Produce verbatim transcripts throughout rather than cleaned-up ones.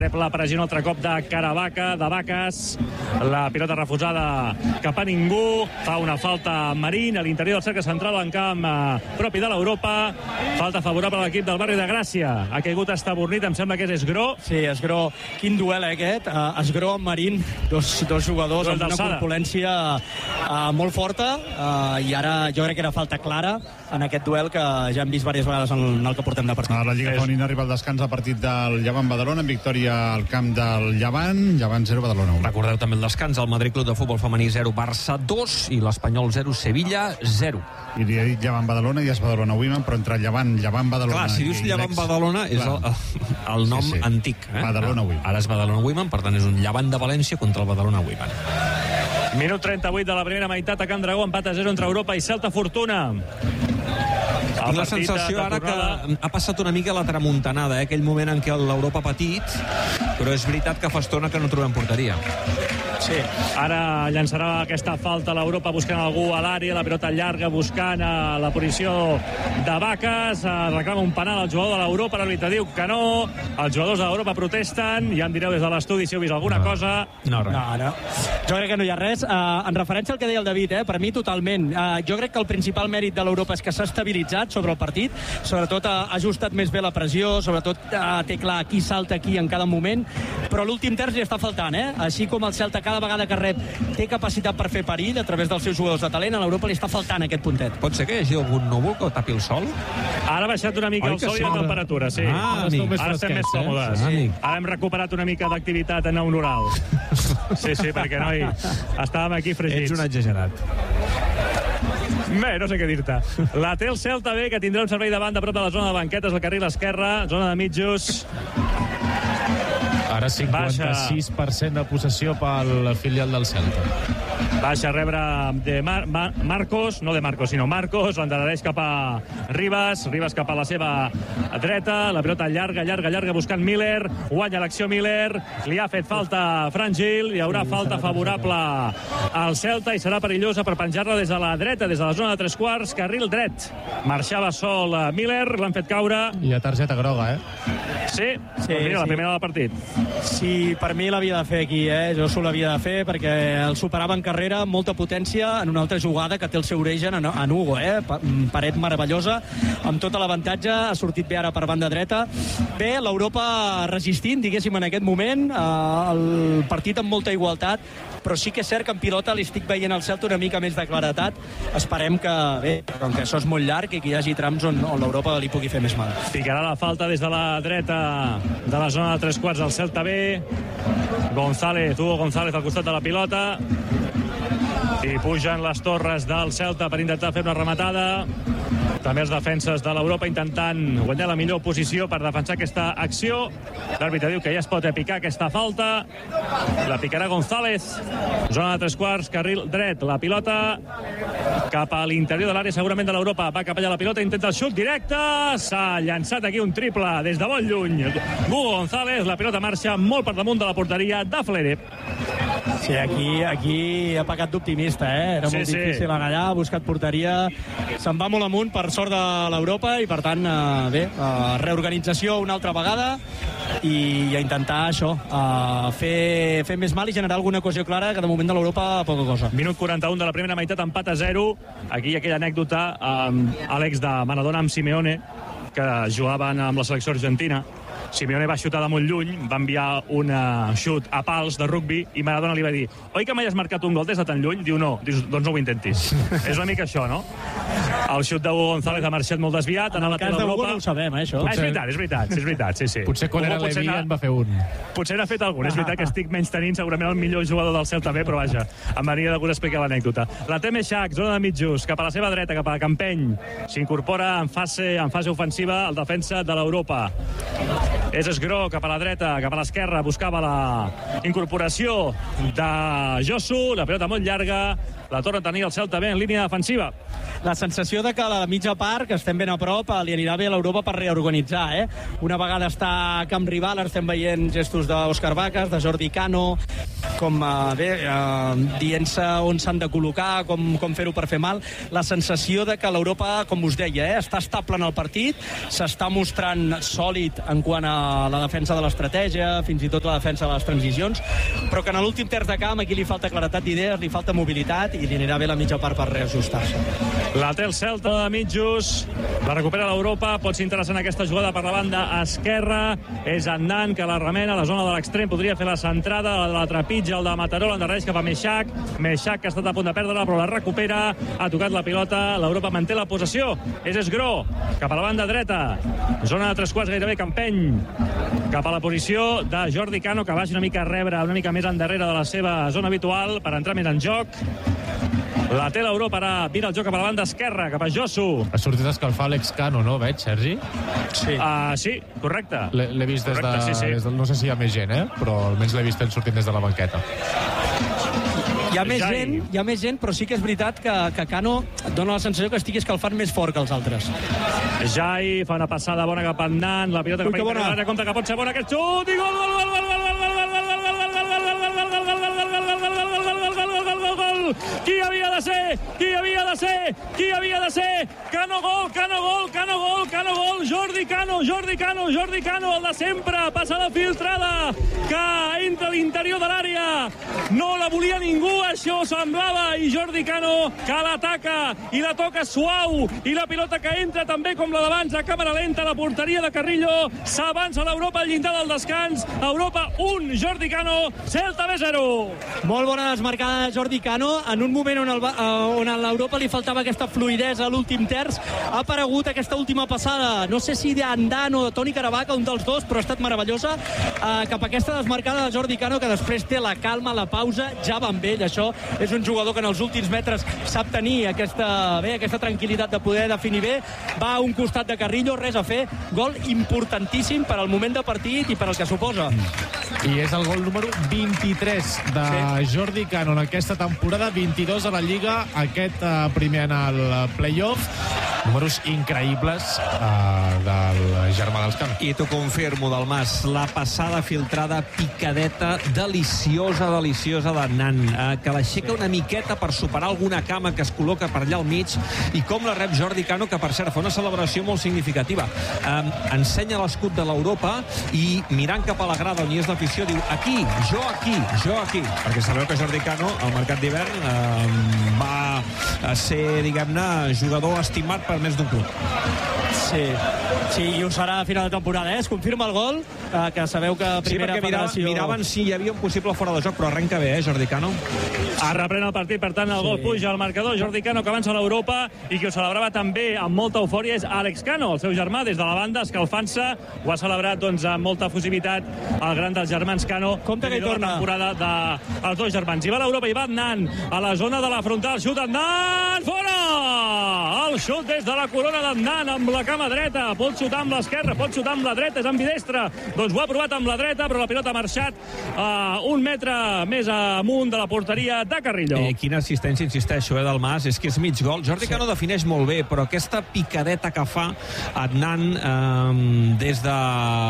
Rep la pressió un altre cop de Caravaca, de Vaques, la pilota refusada cap a ningú, fa una falta Marín a l'interior del cercle central en camp eh, propi de l'Europa, falta favorable a l'equip del barri de Gràcia, ha caigut Estabornit, em sembla que és Esgró. Sí, Esgró, quin duel eh, aquest, uh, Esgró amb Marín, dos, dos jugadors amb una corpulència uh, molt forta, uh, i ara jo crec que era falta clara en aquest duel que ja hem vist diverses vegades en el que portem de partit. A la Lliga Femenina arriba el descans a partit del Llevant Badalona, en victòria al camp del Llevant, Llevant zero, Badalona un. Recordeu també el descans, el Madrid Club de Futbol Femení zero, Barça dos i l'Espanyol zero, Sevilla zero. I li he dit Llevant Badalona i és Badalona Women, però entre Llevant, Llevant Badalona... Clar, si dius Llevant Badalona és el, el nom sí, sí. antic. Eh? Badalona Women. Ara és Badalona Women, per tant és un Llevant de València contra el Badalona Women. Minut trenta-vuit de la primera meitat a Can Dragó, empat a zero entre Europa i Celta Fortuna. Tinc la sensació ara que ha passat una mica la tramuntanada, eh? Aquell moment en què l'Europa ha patit, però és veritat que fa estona que no trobem porteria. Sí, ara llançarà aquesta falta l'Europa buscant algú a l'àrea, la pilota llarga buscant a la posició de Vaques, reclama un penal al jugador de l'Europa, l'àrbitre diu que no, els jugadors de l'Europa protesten, ja em direu des de l'estudi si heu vist alguna no. cosa. No, no, no. Jo crec que no hi ha res. Uh, en referència al que deia el David, eh, per mi totalment. Uh, jo crec que el principal mèrit de l'Europa és que s'ha estabilitzat sobre el partit, sobretot ha ajustat més bé la pressió, sobretot uh, té clar qui salta aquí en cada moment, però l'últim terç li està faltant, eh? Així com el Celta cada vegada que rep té capacitat per fer perill a través dels seus jugadors de talent, a l'Europa li està faltant aquest puntet. Pot ser que hi hagi algun núvol que tapi el sol? Ara ha baixat una mica Oi, el sol sí. i la temperatura, sí. Ah, ara estem més còmodes. Eh? Sí. Ara hem recuperat una mica d'activitat neuronal. Sí, sí, perquè, noi, estàvem aquí fregits. Ets un exagerat. Bé, no sé què dir-te. La té el Celta B, que tindrà un servei de banda a prop de la zona de banquetes, el carril esquerre, zona de mitjos. Ara cinquanta-sis per cent de possessió pel filial del Celta. Baixa a rebre de Mar Mar Marcos, no de Marcos, sinó Marcos, l'endarrereix cap a Ribas, Ribas cap a la seva dreta, la pilota llarga, llarga, llarga, buscant Miller, guanya l'acció Miller, li ha fet falta Fran Gil, hi haurà falta favorable al Celta i serà perillosa per penjar-la des de la dreta, des de la zona de tres quarts, carril dret. Marxava sol Miller, l'han fet caure. I a targeta groga, eh? Sí, sí, mira, sí. La primera del partit. Sí, per mi l'havia de fer aquí, eh? Jo s'ho l'havia de fer perquè el superava en carrera amb molta potència en una altra jugada que té el seu origen en, en Hugo, eh? Paret meravellosa, amb tot l'avantatge, ha sortit bé ara per banda dreta. Bé, l'Europa resistint, diguéssim, en aquest moment, eh, el partit amb molta igualtat, però sí que és cert que en pilota li estic veient al Celta una mica més de claretat. Esperem que, bé, com que això és molt llarg i que hi hagi trams on, on l'Europa li pugui fer més mal. Picarà la falta des de la dreta de la zona de tres quarts del Celta B. González, Hugo González al costat de la pilota. I pugen les torres del Celta per intentar fer una rematada. També els defenses de l'Europa intentant guanyar la millor posició per defensar aquesta acció. L'àrbitre diu que ja es pot picar aquesta falta. La picarà González. Zona de tres quarts, carril dret. La pilota cap a l'interior de l'àrea segurament de l'Europa. Va cap allà la pilota, intenta el xut directe. S'ha llançat aquí un triple des de molt lluny. Hugo González, la pilota marxa molt per damunt de la porteria de Flere. Sí, aquí, aquí ha pecat d'optimista, eh? Era sí, molt difícil sí. anar allà, ha buscat porteria. Se'n va molt amunt per sort de l'Europa i, per tant, eh, bé, eh, reorganització una altra vegada i a intentar això, eh, fer, fer més mal i generar alguna cohesió clara, que de moment de l'Europa poca cosa. Minut quaranta-un de la primera meitat, empat a zero. Aquí hi ha aquella anècdota amb Àlex de Maradona amb Simeone, que jugaven amb la selecció argentina. Simeone va xutar de molt lluny, va enviar un uh, xut a pals de rugbi i Maradona li va dir: oi que mai has marcat un gol des de tan lluny? Diu no, dius, doncs no ho intentis. És una mica això, no? El xut d'Hugo González ha marxat molt desviat. En el cas d'Hugo no ho sabem, eh, això. Ah, és veritat, és veritat, és veritat, sí, sí. Potser quan era Levi en va fer un. Potser n'ha fet algun, és veritat que estic menys tenint segurament el millor jugador del Celta B, però vaja, em venia de gust explicar l'anècdota. La té Meixac, zona de mitjos, cap a la seva dreta, cap a Campeny. S'incorpora en fase, en fase ofensiva el defensa de l'Europa. És Esgró, cap a la dreta, cap a l'esquerra, buscava la incorporació de Josu, la pilota molt llarga, la torna a tenir el Celta B en línia defensiva. La sensació sensació de que a la mitja part, que estem ben a prop, li anirà bé a l'Europa per reorganitzar, eh? Una vegada està a camp rival, estem veient gestos d'Òscar Vacas, de Jordi Cano, com, eh, bé, eh, dient-se on s'han de col·locar, com, com fer-ho per fer mal. La sensació de que l'Europa, com us deia, eh, està estable en el partit, s'està mostrant sòlid en quant a la defensa de l'estratègia, fins i tot la defensa de les transicions, però que en l'últim terç de camp aquí li falta claretat d'idees, li falta mobilitat i li anirà bé la mitja part per reajustar-se. La té el Celta de mitjos, la recupera l'Europa, pot ser interessant aquesta jugada per la banda esquerra, és Adnan que la remena a la zona de l'extrem, podria fer la centrada, la trepitja, el de Mataró, l'endarrereix cap a Meixac, Meixac que ha estat a punt de perdre-la però la recupera, ha tocat la pilota, l'Europa manté la possessió, és Esgró, cap a la banda dreta, zona de tres quarts gairebé que empeny cap a la posició de Jordi Cano, que vagi una mica a rebre una mica més endarrere de la seva zona habitual per entrar més en joc. La té l'Europa, ara vira el joc cap a la banda esquerra, cap a Josu. Ha sortit a escalfar Alex Cano, no, veig, Sergi? Sí. Uh, sí, correcte. L'he vist des de, correcte, sí, sí. des de... No sé si hi ha més gent, eh? Però almenys l'he vist sortint des de la banqueta. Hi ha més Jai. gent, hi ha més gent, però sí que és veritat que, que Cano dona la sensació que estigui escalfant més fort que els altres. Jai fa una passada bona cap endant, la pilota Ui, cap que bona. a compte que pot ser bona, aquest xut i gol, gol, gol, gol, gol, gol, gol, gol, gol, gol, gol, qui havia de ser? Qui havia de ser? Qui havia de ser? Cano gol, Cano gol, Cano gol, Cano gol, Jordi Cano, Jordi Cano, Jordi Cano, el de sempre, passada filtrada, que entra a l'interior de l'àrea, no la volia ningú, això semblava, i Jordi Cano que l'ataca i la toca suau, i la pilota que entra també com la d'abans a càmera lenta a la porteria de Carrillo, s'avança l'Europa al llindar del descans, Europa un, Jordi Cano, Celta B zero. Molt bona desmarcada de Jordi Cano, en un moment on, el, on a l'Europa li faltava aquesta fluidesa a l'últim terç, ha aparegut aquesta última passada, no sé si d'Andan o de Toni Caravaca, un dels dos, però ha estat meravellosa, eh, cap a aquesta desmarcada de Jordi Cano, que després té la calma, la pausa, ja va amb ell, això és un jugador que en els últims metres sap tenir aquesta, bé, aquesta tranquil·litat de poder definir bé, va a un costat de Carrillo, res a fer, gol importantíssim per al moment de partit i per al que suposa. I és el gol número vint-i-tres de sí. Jordi Cano en aquesta temporada, vint-i-dos a la Lliga, aquest uh, primer en el play-off. Números increïbles uh, del germà dels Cano. I t'ho confirmo, Dalmas, la passada filtrada, picadeta, deliciosa, deliciosa d'Adnan, uh, que l'aixeca una miqueta per superar alguna cama que es col·loca per allà al mig, i com la rep Jordi Cano, que per cert fa una celebració molt significativa. Um, ensenya l'escut de l'Europa i mirant cap a la grada on hi és l'afició diu aquí, jo aquí, jo aquí, perquè sabeu que Jordi Cano al mercat d'hivern um, va ser, diguem-ne, jugador estimat per més d'un club. Sí, sí, i ho serà a final de temporada, eh? Es confirma el gol, eh, que sabeu que primera sí, miraven, federació... miraven si hi havia un possible fora de joc, però arrenca bé, eh, Jordi Cano? Es reprèn el partit, per tant, el sí. gol puja al marcador. Jordi Cano, que avança a l'Europa, i que ho celebrava també amb molta eufòria, és Alex Cano, el seu germà, des de la banda, escalfant-se. Ho ha celebrat, doncs, amb molta efusivitat el gran dels germans Cano. Compte que hi torna. La temporada dels dos germans. I va l'Europa, i va Adnan a la zona de la frontal. Xut Adnan, fora! El xut des de la corona d'Adnan amb la cama dreta. Pot xutar amb l'esquerra, pot xutar amb la dreta, és ambidestre. Doncs ho ha provat amb la dreta, però la pilota ha marxat a un metre més amunt de la porteria de Carrillo. Eh, quina assistència, insisteixo, eh, del Mas, és que és mig gol. Jordi Cano defineix molt bé, però aquesta picadeta que fa Adnan eh, des de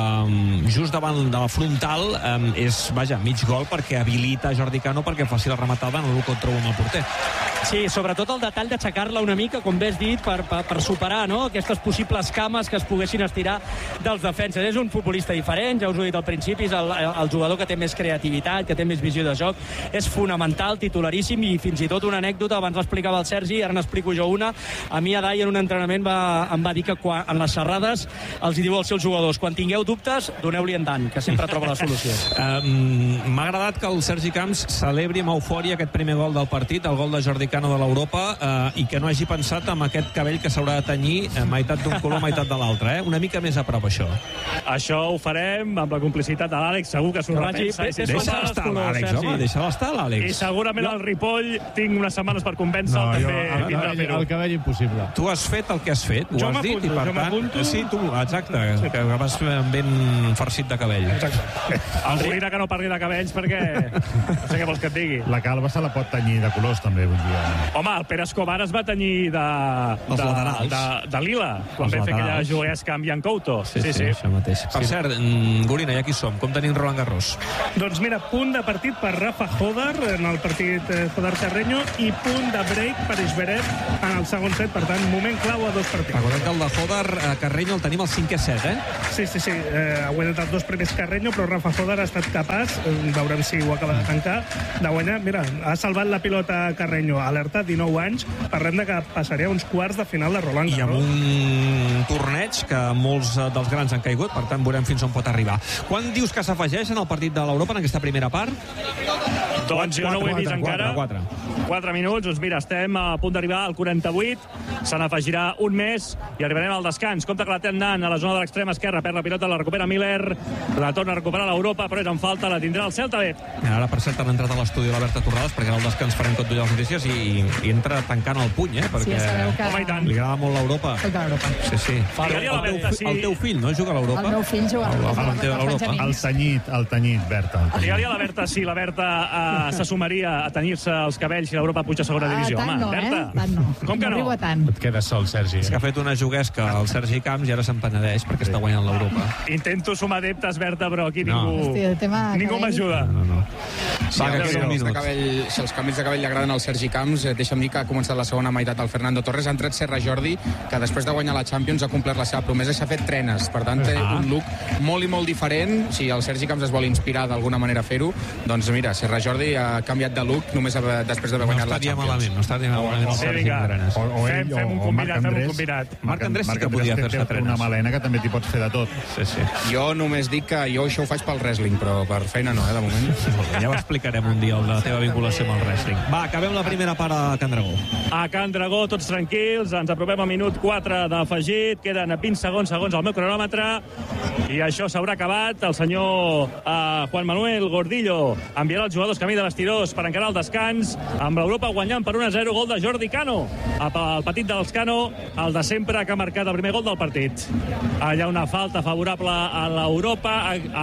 just davant de la frontal eh, és, vaja, mig gol, perquè habilita Jordi Cano perquè faci la rematada en l'u contra un al porter. Sí, sobretot el detall d'aixecar-la una mica, com bé has dit, per, per, per superar, no?, aquestes possibles cames que es poguessin estirar dels defenses. És un futbolista diferent, ja us ho he dit al principi, és el, el jugador que té més creativitat, que té més visió de joc, és fonamental, titularíssim, i fins i tot una anècdota, abans l'explicava el Sergi, ara n'explico jo una. A mi a Dai en un entrenament va, em va dir que quan, en les xerrades els hi diu als seus jugadors, quan tingueu dubtes, doneu-li endant, que sempre troba la solució. Um, M'ha agradat que el Sergi Camps celebri amb eufòria aquest primer gol del partit, el gol de Jordi Cano de l'Europa, uh, i que no hagi pensat en aquest cabell que s'haurà de tenyir, uh, meitat d'un color, meitat de l'altre, eh? Una mica més a prop, això. Això ho farem estem amb la complicitat de l'Àlex, segur que s'ho repensa. Deixa estar l'Àlex, home, deixa estar l'Àlex. I segurament el Ripoll tinc unes setmanes per convèncer-lo, també vindrà a fer-ho. El cabell impossible. Tu has fet el que has fet, ho has dit, i per tant... Sí, tu, exacte, que vas ben farcit de cabell. El Rovira que no parli de cabells perquè no sé què vols que et digui. La calva se la pot tenyir de colors, també, un dia. Home, el Pere Escobar es va tenyir de... Els laterals. De, de lila, quan vam fer aquella juguesca amb Jan Couto. Sí, sí, sí, això mateix. Per cert, Gorina, ja qui som? Com tenim Roland Garros? Doncs mira, punt de partit per Rafa Hodar en el partit Hodar-Carreño i punt de break per Zverev en el segon set, per tant, moment clau a dos partits. Recordem que el de Hodar-Carreño el tenim al cinquè set, eh? Sí, sí, sí, eh, ha guanyat els dos primers Carreño, però Rafa Hodar ha estat capaç, eh, veurem si ho acaba de tancar, de guanyar. Mira, ha salvat la pilota Carreño, alerta, dinou anys, parlem de que passaria uns quarts de final de Roland Garros. I amb un torneig que molts dels grans han caigut, per tant veurem fins on pot arribar. Quan dius que s'afegeix en el partit de l'Europa en aquesta primera part? Doncs jo no ho he vist encara. quatre minuts, doncs mira, estem a punt d'arribar al quaranta-vuit, se n'afegirà un més i arribarem al descans. Compte que la té Nan a la zona de l'extrem esquerra, perd la pilota, la recupera Miller, la torna a recuperar l'Europa, però és en falta, la tindrà el Celta B. Ara, per cert, han entrat a l'estudi la Berta Torrades, perquè al descans farem tot d'ull les notícies i, i entra tancant el puny, eh? Perquè sí, que... Home, i tant. Li agrada molt l'Europa. Sí, sí. El, el, teu, sí. el teu fill, no? Juga a l'Europa? El meu fill juga a l'Europa. El tenyit, el tenyit, Berta. Digue-li a la Berta si la Berta uh, se sumaria a tenyir-se els cabells si l'Europa puja a segona divisió. Uh, tant Home, no, Berta. Eh? Tant no. Com que no? No tant. Et quedes sol, Sergi. És que ha fet una juguesca al Sergi Camps i ara se'n penedeix perquè està guanyant l'Europa. Intento sumar adeptes, Berta, però aquí no. ningú, Hòstia, tema ningú m'ajuda. No, no. Si, Va, els que canvis de cabell, si els canvis de cabell li agraden al Sergi Camps, eh, deixa'm dir que ha començat la segona meitat el Fernando Torres, ha entrat Serra Jordi, que després de guanyar la Champions ha complert la seva promesa i s'ha fet trenes. Per tant, té ah. un look molt i molt diferent. Si el Sergi Camps es vol inspirar d'alguna manera a fer-ho, doncs mira, Serra Jordi ha canviat de look només després d'haver guanyat no la Champions. Malament, no estaria malament el Sí, Sergi vinga. Trenes. O, o Fem, ell, fem un o, o combinat, Marc fem un Andrés. combinat. Marc Andrés sí que podia té, fer-se té trenes. una melena que també t'hi pots fer de tot. Sí, sí. Jo només dic que jo això ho faig pel wrestling, però per feina no, eh, de moment. Ja ho explicarem un dia, la teva vinculació amb el wrestling. Va, acabem la primera part a Can Dragó. A Can Dragó, tots tranquils, ens apropem al minut quatre d'afegit, queden vint segons, segons al meu cronòmetre, i això s'haurà acabat. El senyor uh, Juan Manuel Gordillo enviarà els jugadors camí de vestidors per encarar el descans, amb l'Europa guanyant per un a zero, gol de Jordi Cano. El petit dels Cano, el de sempre, que ha marcat el primer gol del partit. Allà una falta favorable a l'Europa,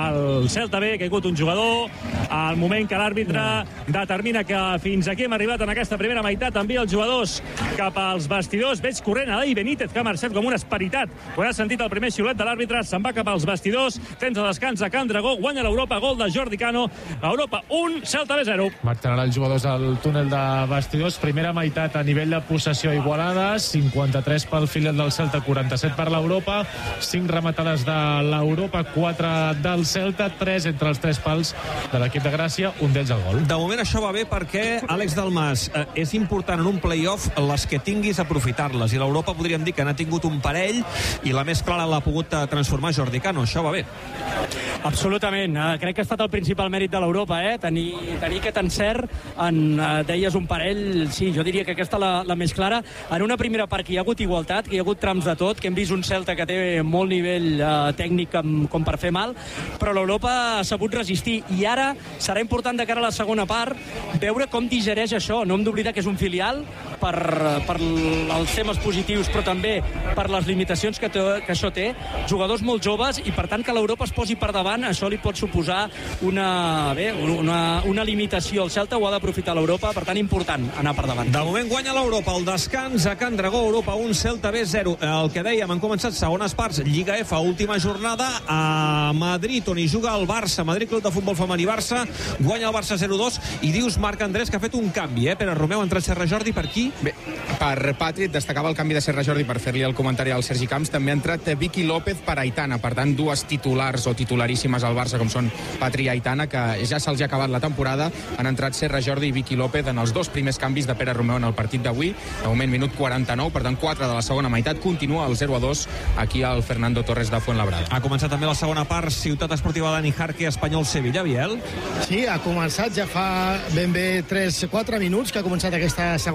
al Celta B, que ha caigut un jugador, al moment que l'àrbitre determina que fins aquí hem arribat en aquesta primera meitat, envia els jugadors cap als vestidors. Veig corrent a Dai Benítez, que ha marxat com una esperitat. Quan ha sentit el primer xiulet de l'àrbitre, se'n va cap als vestidors. Temps de descans a Can Dragó, guanya l'Europa, gol de Jordi Cano. Europa un, Celta B zero. Marxaran els jugadors al túnel de vestidors. Primera meitat a nivell de possessió igualada, cinquanta-tres pel filial del Celta, quaranta-set per l'Europa, cinc rematades de l'Europa, quatre del Celta, tres entre els tres pals de l'equip de Gràcia, un d'ells al gol. De moment això va bé perquè, Àlex Dalmas, eh, és important en un play-off les que tinguis aprofitar-les, i l'Europa podríem dir que n'ha tingut un parell i la més clara l'ha pogut transformar Jordi Cano. Això va bé. Absolutament. Uh, crec que ha estat el principal mèrit de l'Europa, eh? Tenir, tenir aquest encert en, uh, deies, un parell, sí, jo diria que aquesta la, la més clara. En una primera part que hi ha hagut igualtat, que hi ha hagut trams de tot, que hem vist un Celta que té molt nivell uh, tècnic com, com per fer mal, però l'Europa ha sabut resistir, i ara serà important de cara a la segona part veure com digereix això. No hem d'oblidar que és un filial per, per els temes positius, però també per les limitacions que, té, que això té. Jugadors molt joves, i per tant que l'Europa es posi per davant, això li pot suposar una, bé, una, una limitació. El Celta ho ha d'aprofitar l'Europa, per tant important anar per davant. De moment guanya l'Europa, el descans a Can Dragó, Europa un, Celta B zero. El que dèiem, han començat segones parts, Lliga F, última jornada a Madrid, on hi juga el Barça, Madrid Club de Futbol Femení Barça, guanya el Barça zero dos, i dius, Marc Andrés, que ha fet un canvi, eh? Pere Romeu ha entrat Serra Jordi, per qui? Bé, per Patri, destacava el canvi de Serra Jordi per fer-li el comentari al Sergi Camps. També ha entrat Vicky López per Aitana, per tant, dues titulars o titularíssimes al Barça, com són Patri i Aitana, que ja se'ls ha acabat la temporada. Han entrat Serra Jordi i Vicky López en els dos primers canvis de Pere Romeu en el partit d'avui. De moment, minut quaranta-nou, per tant, quatre de la segona meitat. Continua el zero a dos aquí al Fernando Torres de Fuenlabrada. Ha començat també la segona part, Ciutat Esportiva Dani Jarque, Espanyol Sevilla, Biel. Sí, ha començat, ja fa ben bé tres quatre minuts que ha començat aquesta segona part.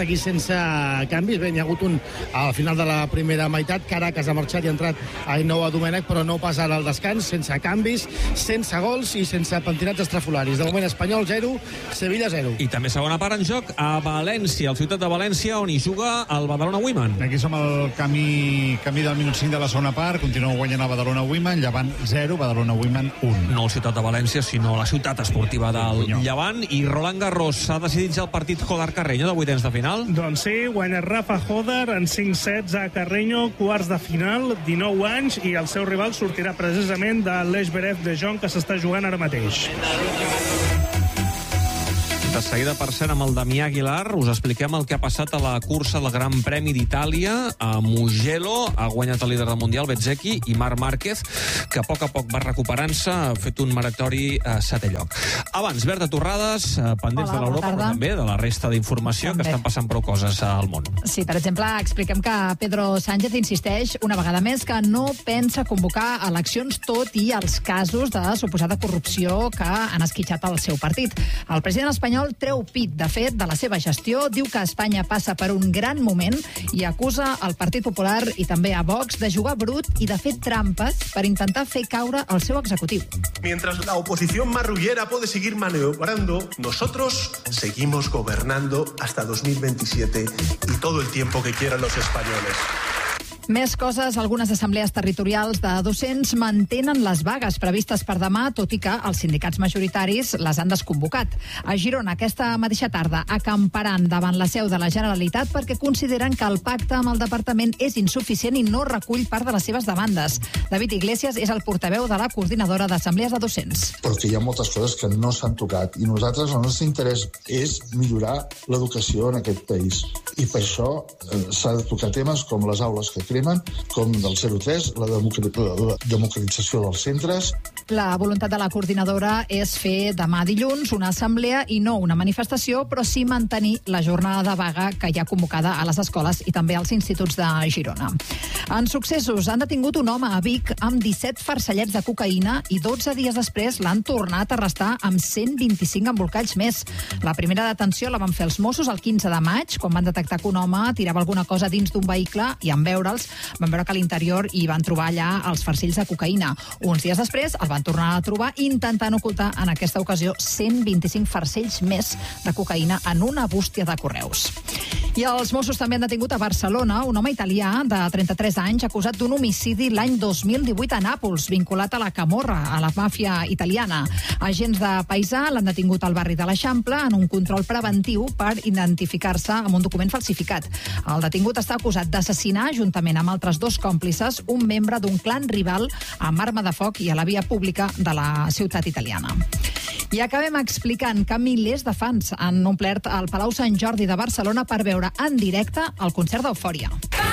seguir sense canvis. Bé, n'hi ha hagut un al final de la primera meitat. Caracas ha marxat i ha entrat a Innova Domènech, però no pas ara al descans, sense canvis, sense gols i sense pentinats estrafolaris. De moment, Espanyol zero, Sevilla zero. I també segona part en joc a València, al ciutat de València, on hi juga el Badalona Women. Aquí som al camí, camí del minut cinc de la segona part. Continua guanyant el Badalona Women. Llevant zero, Badalona Women un. No la ciutat de València, sinó la ciutat esportiva del Llevant. I Roland Garros s'ha decidit ja el partit Joder-Carreño de vuitens de final? Doncs sí, guanya Rafa Joder en cinc sets a Carreño, quarts de final, dinou anys, i el seu rival sortirà precisament de l'Esberev de Jong, que s'està jugant ara mateix. De seguida, per cert, amb el Damià Aguilar us expliquem el que ha passat a la cursa del Gran Premi d'Itàlia. A Mugello ha guanyat el líder del Mundial, Bezzecchi, i Marc Márquez, que a poc a poc va recuperant-se, ha fet un maratori a setè lloc. Abans, Berta Torrades, pendents Hola, de l'Europa, però també de la resta d'informació, que estan passant prou coses al món. Sí, per exemple, expliquem que Pedro Sánchez insisteix una vegada més que no pensa convocar eleccions, tot i els casos de suposada corrupció que han esquitxat el seu partit. El president espanyol treu pit, de fet, de la seva gestió, diu que Espanya passa per un gran moment i acusa el Partit Popular i també a Vox de jugar brut i de fer trampes per intentar fer caure el seu executiu. Mientras la oposición marrullera puede seguir maniobrando, nosotros seguimos gobernando hasta dos mil veintisiete y todo el tiempo que quieran los españoles. Més coses, algunes assemblees territorials de docents mantenen les vagues previstes per demà, tot i que els sindicats majoritaris les han desconvocat. A Girona, aquesta mateixa tarda, acamparan davant la seu de la Generalitat perquè consideren que el pacte amb el departament és insuficient i no recull part de les seves demandes. David Iglesias és el portaveu de la coordinadora d'assemblees de docents. Perquè hi ha moltes coses que no s'han tocat i nosaltres, el nostre interès és millorar l'educació en aquest país. I per això eh, s'ha de tocar temes com les aules que cremen, com del zero tres, la democratització dels centres. La voluntat de la coordinadora és fer demà dilluns una assemblea i no una manifestació, però sí mantenir la jornada de vaga que hi ha convocada a les escoles i també als instituts de Girona. En successos, han detingut un home a Vic amb disset farcellets de cocaïna i dotze dies després l'han tornat a arrestar amb cent vint-i-cinc embolcalls més. La primera detenció la van fer els Mossos el quinze de maig, quan van detectar que un home tirava alguna cosa dins d'un vehicle i en veure'ls van veure que a l'interior hi van trobar allà els farcells de cocaïna. Uns dies després el van tornar a trobar intentant ocultar en aquesta ocasió cent vint-i-cinc farcells més de cocaïna en una bústia de correus. I els Mossos també han detingut a Barcelona un home italià de trenta-tres anys acusat d'un homicidi l'any dos mil divuit a Nàpols, vinculat a la Camorra, a la màfia italiana. Agents de Paisà l'han detingut al barri de l'Eixample en un control preventiu per identificar-se amb un document falsificat. El detingut està acusat d'assassinar, juntament amb altres dos còmplices, un membre d'un clan rival amb arma de foc i a la via pública de la ciutat italiana. I acabem explicant que milers de fans han omplert el Palau Sant Jordi de Barcelona per veure en directe el concert d'Eufòria.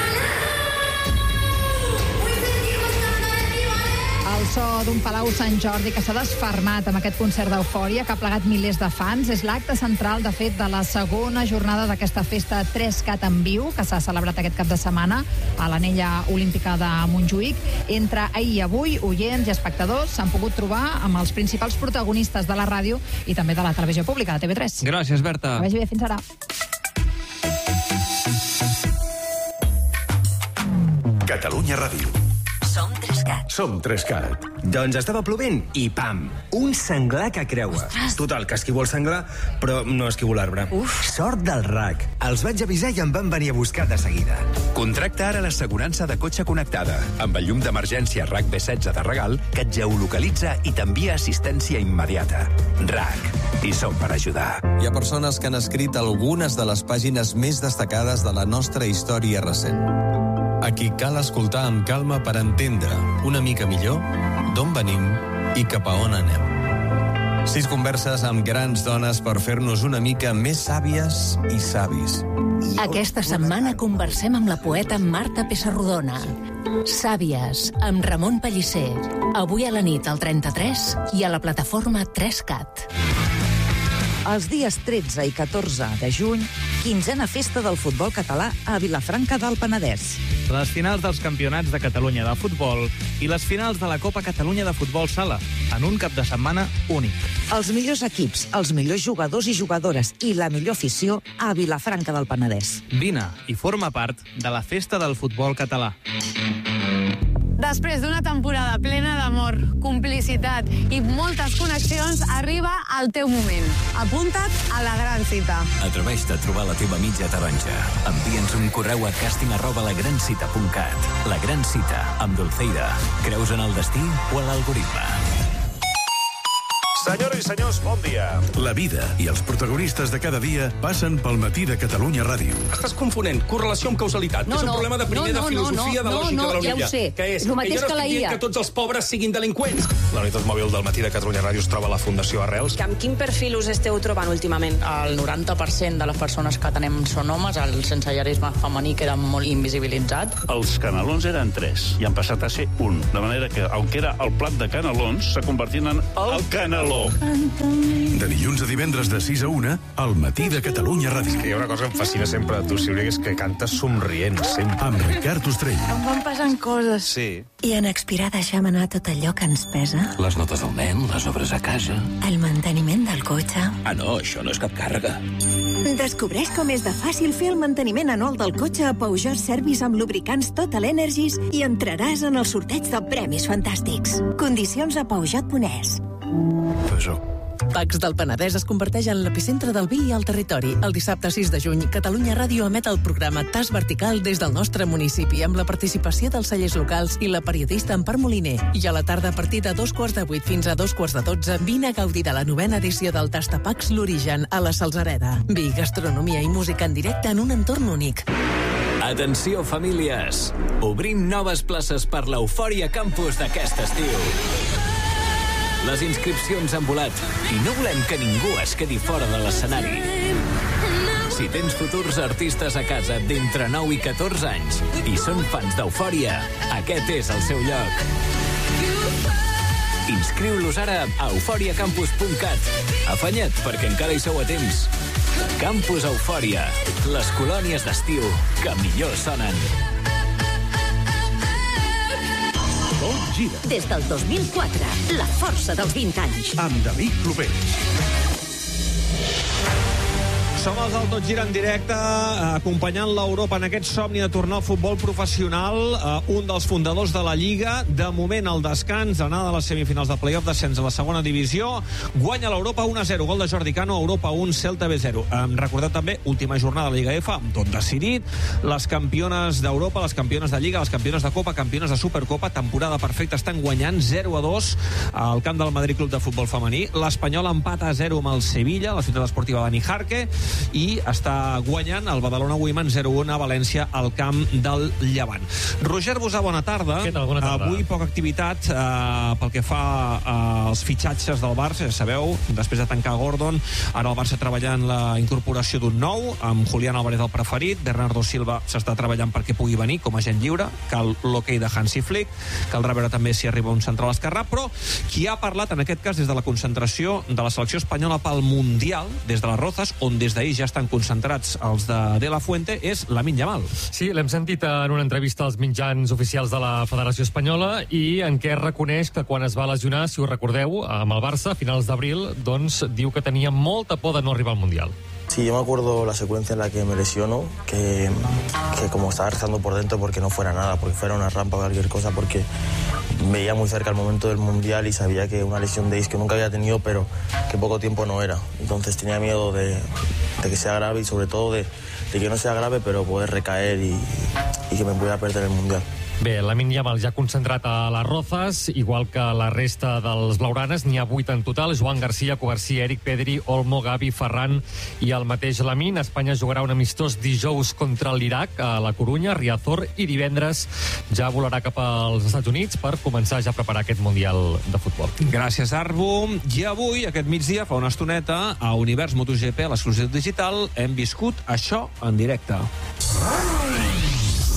El so d'un Palau Sant Jordi que s'ha desfermat amb aquest concert d'Eufòria que ha plegat milers de fans és l'acte central, de fet, de la segona jornada d'aquesta festa tres cat en viu que s'ha celebrat aquest cap de setmana a l'Anella Olímpica de Montjuïc. Entre ahir i avui, oients i espectadors s'han pogut trobar amb els principals protagonistes de la ràdio i també de la televisió pública, de T V tres. Gràcies, Berta. Que vagi bé, fins ara. Catalunya Ràdio. Som Trescat. Som Trescat. Doncs estava plovent i pam, un senglar que creua. Ostres. Total, que esquivo el senglar, però no esquivo l'arbre. Uf. Sort del R A C. Els vaig avisar i em van venir a buscar de seguida. Contracta ara l'assegurança de cotxe connectada, amb el llum d'emergència R A C B setze de regal, que et geolocalitza i t'envia assistència immediata. R A C. I som per ajudar. Hi ha persones que han escrit algunes de les pàgines més destacades de la nostra història recent. A qui cal escoltar amb calma per entendre una mica millor d'on venim i cap a on anem. Sis converses amb grans dones per fer-nos una mica més sàvies i savis. Aquesta setmana conversem amb la poeta Marta Pessarrodona. Sàvies, amb Ramon Pellicer. Avui a la nit al trenta-tres i a la plataforma tres cat. Els dies tretze i catorze de juny, quinzena festa del futbol català a Vilafranca del Penedès. Les finals dels campionats de Catalunya de futbol i les finals de la Copa Catalunya de futbol sala, en un cap de setmana únic. Els millors equips, els millors jugadors i jugadores i la millor afició a Vilafranca del Penedès. Vine i forma part de la festa del futbol català. Després d'una temporada plena d'amor, complicitat i moltes connexions, arriba el teu moment. Apunta't a la gran cita. Atreveix-te a trobar la teva mitja taronja. Envia'ns un correu a casting arroba lagrancita punt cat. La Gran Cita, amb Dulceida. Creus en el destí o en l'algoritme? Senyores i senyors, bon dia. La vida i els protagonistes de cada dia passen pel matí de Catalunya Ràdio. Estàs confonent correlació amb causalitat, no, que és no, un problema de primer no, no, de filosofia no, no, de lògica no, de la ja Unilla. ho sé. Que és El que mateix jo no que la estic I A. dient que tots els pobres siguin delinqüents. La unitat mòbil del matí de Catalunya Ràdio es troba a la Fundació Arrels. Amb quin perfil us esteu trobant últimament? El noranta per cent de les persones que tenem són homes, el sensellarisme femení queda molt invisibilitzat. Els canelons eren tres i han passat a ser un. De manera que el que era el plat de canelons s'ha convertit en el caneló. De dilluns a divendres de sis a una, al matí de Catalunya Ràdio. És que hi ha una cosa que em fascina sempre de tu, Sílvia, que és que cantes somrient, sempre. Amb Ricard Ostrell. Em van passant coses. Sí. I en expirar deixem anar tot allò que ens pesa. Les notes del nen, les obres a casa. El manteniment del cotxe. Ah, no, això no és cap càrrega. Descobreix com és de fàcil fer el manteniment anual del cotxe a Peugeot Service amb lubricants Total Energies i entraràs en el sorteig de premis fantàstics. Condicions a peugeot punt es. Peugeot. Pacs del Penedès es converteix en l'epicentre del vi al territori. El dissabte sis de juny, Catalunya Ràdio emet el programa Tas Vertical des del nostre municipi amb la participació dels cellers locals i la periodista Empar Moliner. I a la tarda, a partir de dos quarts de vuit fins a dos quarts de dotze, vine a gaudir de la novena edició del Tastapacs L'Origen a la Salzareda. Vi, gastronomia i música en directe en un entorn únic. Atenció, famílies! Obrim noves places per l'Eufòria Campus d'aquest estiu. Les inscripcions han volat i no volem que ningú es quedi fora de l'escenari. Si tens futurs artistes a casa d'entre nou i catorze anys i són fans d'Eufòria, aquest és el seu lloc. Inscriu-los ara a eufòria campus punt cat. Afanya't, perquè encara hi sou a temps. Campus Eufòria, les colònies d'estiu que millor sonen. Tot gira. Des del dos mil quatre, la força dels vint anys. Amb David Clopés. Som els del Tot Gira en directe, acompanyant l'Europa en aquest somni de tornar al futbol professional. Uh, un dels fundadors de la Lliga, de moment al descans, anada a les semifinals de playoff, descens a la segona divisió. Guanya l'Europa un a zero, gol de Jordi Cano, Europa un, Celta B zero. Um, recordeu també, última jornada de la Lliga F, amb tot decidit. Les campiones d'Europa, les campiones de Lliga, les campiones de Copa, campiones de Supercopa, temporada perfecta, estan guanyant zero a dos al camp del Madrid Club de Futbol Femení. L'Espanyol empata a zero amb el Sevilla, la ciutat esportiva Dani Jarque, i està guanyant el Badalona Women zero a un a València al camp del Llevant. Roger Bosà, bona tarda. Què tal? Bona tarda. Avui poca activitat eh, pel que fa als fitxatges del Barça, ja sabeu, després de tancar Gordon, ara el Barça treballant la incorporació d'un nou, amb Julián Álvarez el preferit, Bernardo Silva s'està treballant perquè pugui venir com a agent lliure, cal l'hoquei de Hansi Flick, caldrà veure també si arriba un central esquerrà, però qui ha parlat en aquest cas des de la concentració de la selecció espanyola pel Mundial, des de les Rozas, on des d'ahir ja estan concentrats els de De La Fuente, és Lamine Yamal. Sí, l'hem sentit en una entrevista als mitjans oficials de la Federació Espanyola i en què reconeix que quan es va lesionar, si ho recordeu, amb el Barça, a finals d'abril, doncs diu que tenia molta por de no arribar al Mundial. Sí, yo me acuerdo la secuencia en la que me lesiono, que, que como estaba rezando por dentro porque no fuera nada, porque fuera una rampa o cualquier cosa, porque veía muy cerca el momento del Mundial y sabía que una lesión de isquio nunca había tenido, pero que poco tiempo no era. Entonces tenía miedo de, de que sea grave y sobre todo de, de que no sea grave, pero poder recaer y, y que me pudiera perder el Mundial. Bé, Lamine Yamal ja concentrat a les Rozas, igual que la resta dels blaugranes, n'hi ha vuit en total: Joan Garcia, Covarsí, Eric Pedri, Olmo, Gavi, Ferran i el mateix Lamine. Espanya jugarà un amistós dijous contra l'Iraq a la Corunya, Riazor, i divendres ja volarà cap als Estats Units per començar ja a preparar aquest Mundial de futbol. Gràcies, Arbo. I avui, aquest migdia, fa una estoneta, a Univers MotoGP, a l'exclusiu digital, hem viscut això en directe.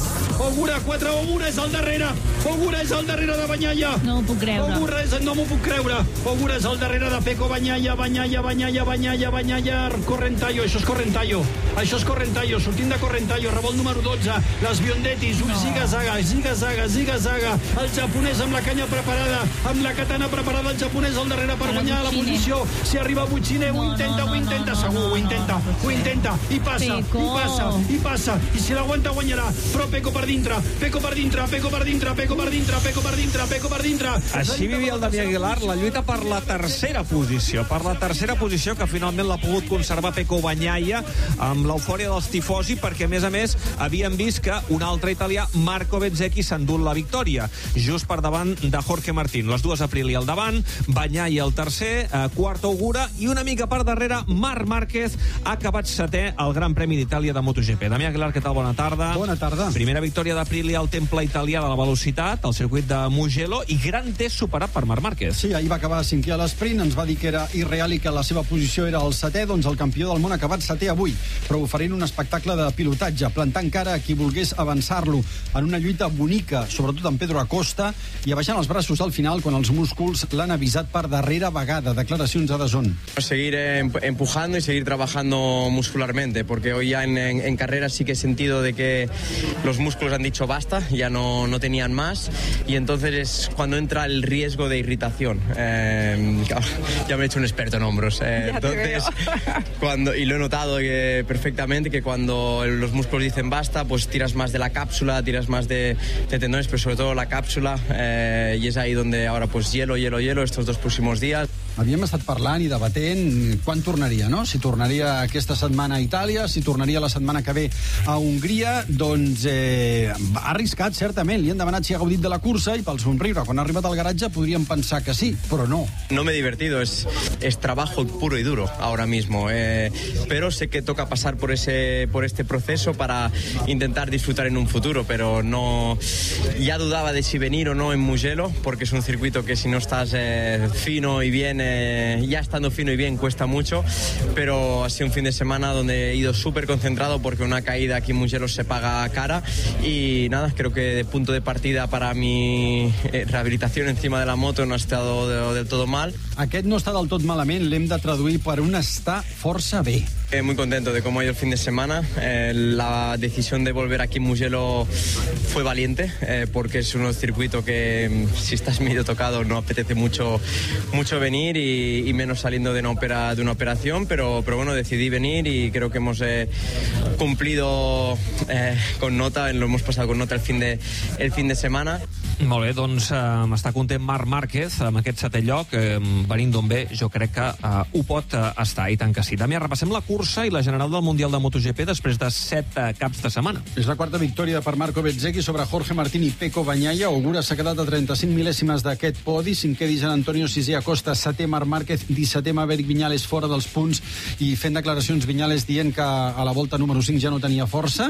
Ogura, quatre, Ogura és al darrere. Ogura és al darrere de Banyalla. No ho puc creure. Ogura és, no m'ho puc creure. Ogura és al darrere de Peco Banyalla, Banyalla, Banyalla, Banyalla, Banyalla, Correntallo. Això és Correntallo. Això és Correntallo. Sortint de Correntallo, revolt número dotze. Les Biondetis, un no. ziga-zaga, ziga-zaga, ziga-zaga. El japonès amb la canya preparada, amb la katana preparada, el japonès al darrere per guanyar la posició. Si arriba Butxine, ho intenta, ho intenta, segur, ho intenta, ho intenta. I passa, i passa, i passa. I si l'aguanta guanyarà. Però Peco per dintre, Peco per dintre, Peco per dintre, Peco per dintre, Peco per dintre, Peco per dintre. Així vivia el Damià Aguilar la lluita per la tercera posició, per la tercera posició que finalment l'ha pogut conservar Peco Bagnaia amb l'eufòria dels tifosi, perquè a més a més havíem vist que un altre italià, Marco Bezzecchi, s'endú la victòria, just per davant de Jorge Martín. Les dues Aprilia al davant, Bagnaia el tercer, eh, quart Ogura, i una mica per darrere Marc Márquez ha acabat setè al Gran Premi d'Itàlia de MotoGP. Damià Aguilar, què tal? Bona tarda. Bona tarda. Primera victòria d'Aprilia al temple italià de la velocitat, al circuit de Mugello, i gran test superat per Marc Márquez. Sí, ahir va acabar cinquè a l'esprint, ens va dir que era irreal i que la seva posició era el setè, doncs el campió del món ha acabat setè avui, però oferint un espectacle de pilotatge, plantant cara a qui volgués avançar-lo en una lluita bonica, sobretot amb Pedro Acosta, i abaixant els braços al final quan els músculs l'han avisat per darrera vegada. Declaracions a D A Z N. Seguir empujando y seguir trabajando muscularmente, porque hoy ya en, en, en carrera sí que he sentido de que los músculos han dicho basta, ya no, no tenían más, y entonces es cuando entra el riesgo de irritación. Eh, ya me he hecho un experto en hombros. Eh, entonces, cuando, y lo he notado que, perfectamente, que cuando los músculos dicen basta, pues tiras más de la cápsula, tiras más de, de tendones, pero sobre todo la cápsula, eh, y es ahí donde ahora pues hielo, hielo, hielo estos dos próximos días. Havíem estat parlant i debatent quan tornaria, no? Si tornaria aquesta setmana a Itàlia, si tornaria la setmana que ve a Hongria. Doncs eh, ha arriscat, certament. Li han demanat si ha gaudit de la cursa i pel somriure, quan ha arribat al garatge podríem pensar que sí, però no. No me he divertido, es, es trabajo puro y duro ahora mismo, eh, pero sé que toca pasar por ese por este proceso para intentar disfrutar en un futuro, pero no, ya dudaba de si venir o no en Mugello, porque es un circuito que si no estás eh, fino y bien, eh, ya estando fino y bien cuesta mucho, pero ha sido un fin de semana donde he ido súper concentrado porque una caída aquí en Mugello se paga cara, y nada, creo que de punto de partida para mi eh, rehabilitación encima de la moto no ha estado de, del todo mal. Aquest no està del tot malament, l'hem de traduir per un està força bé. Eh, muy contento de cómo ha ido el fin de semana. Eh, la decisión de volver aquí en Mugello fue valiente, eh, porque es un circuito que si estás medio tocado no apetece mucho, mucho venir, y, y menos saliendo de una, opera, de una operación, pero, pero bueno, decidí venir y creo que hemos eh, cumplido eh, con nota, lo hemos pasado con nota el fin de, el fin de semana. Molt bé, doncs eh, està content Marc Márquez amb aquest setè lloc, eh, venint d'on ve, jo crec que eh, ho pot eh, estar, i tant que sí. Damià, repassem la cursa i la general del Mundial de MotoGP després de set eh, caps de setmana. És la quarta victòria per Marco Bezzecchi sobre Jorge Martín i Peco Bagnaia. Ogura s'ha quedat a trenta-cinc mil·lèsimes d'aquest podi, cinquè Di Gian Antonio, sisè Acosta, setè Marc Márquez, dissetè Maverick Viñales fora dels punts, i fent declaracions Viñales dient que a la volta número cinc ja no tenia força,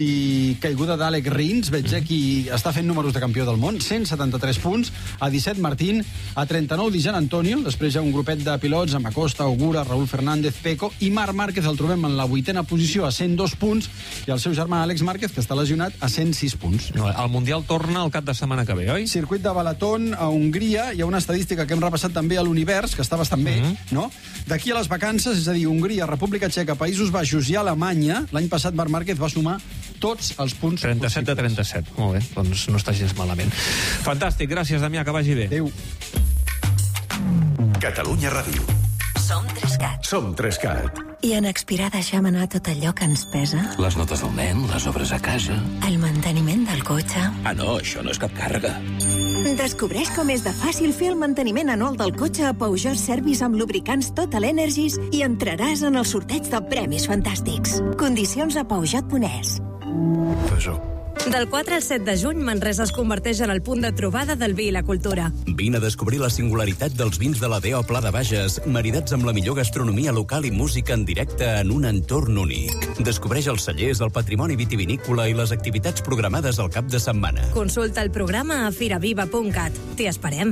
i caiguda d'Àlex Rins. Bezzecchi està fent números de campió del món, cent setanta-tres punts, a disset Martín, a trenta-nou Di Gian Antonio, després hi ha un grupet de pilots amb Acosta, Ogura, Raúl Fernández, Peco, i Marc Márquez el trobem en la vuitena posició a cent dos punts, i el seu germà Àlex Márquez, que està lesionat, a cent sis punts. No, el Mundial torna el cap de setmana que ve, oi? Circuit de Balaton a Hongria. Hi ha una estadística que hem repassat també a l'Univers, que està bastant bé, mm-hmm. no? D'aquí a les vacances, és a dir, Hongria, República Txeca, Països Baixos i Alemanya, l'any passat Marc Márquez va sumar tots els punts trenta-set de trenta-set. Molt bé, doncs no està gens malament. Fantàstic, gràcies, Damià, que vagi bé. Adéu. Catalunya Ràdio. Som Trescat. Som Trescat. I en expirar deixem anar tot allò que ens pesa? Les notes del nen, les obres a casa... El manteniment del cotxe... Ah, no, això no és cap càrrega. Descobreix com és de fàcil fer el manteniment anual del cotxe a Peugeot Service amb lubricants Total Energies i entraràs en el sorteig de premis fantàstics. Condicions a peugeot punt es. Peugeot. Del quatre al set de juny, Manresa es converteix en el punt de trobada del vi i la cultura. Vine a descobrir la singularitat dels vins de la D O Pla de Bages, maridats amb la millor gastronomia local i música en directe en un entorn únic. Descobreix els cellers, el patrimoni vitivinícola i les activitats programades al cap de setmana. Consulta el programa a firaviva punt cat. T'hi esperem.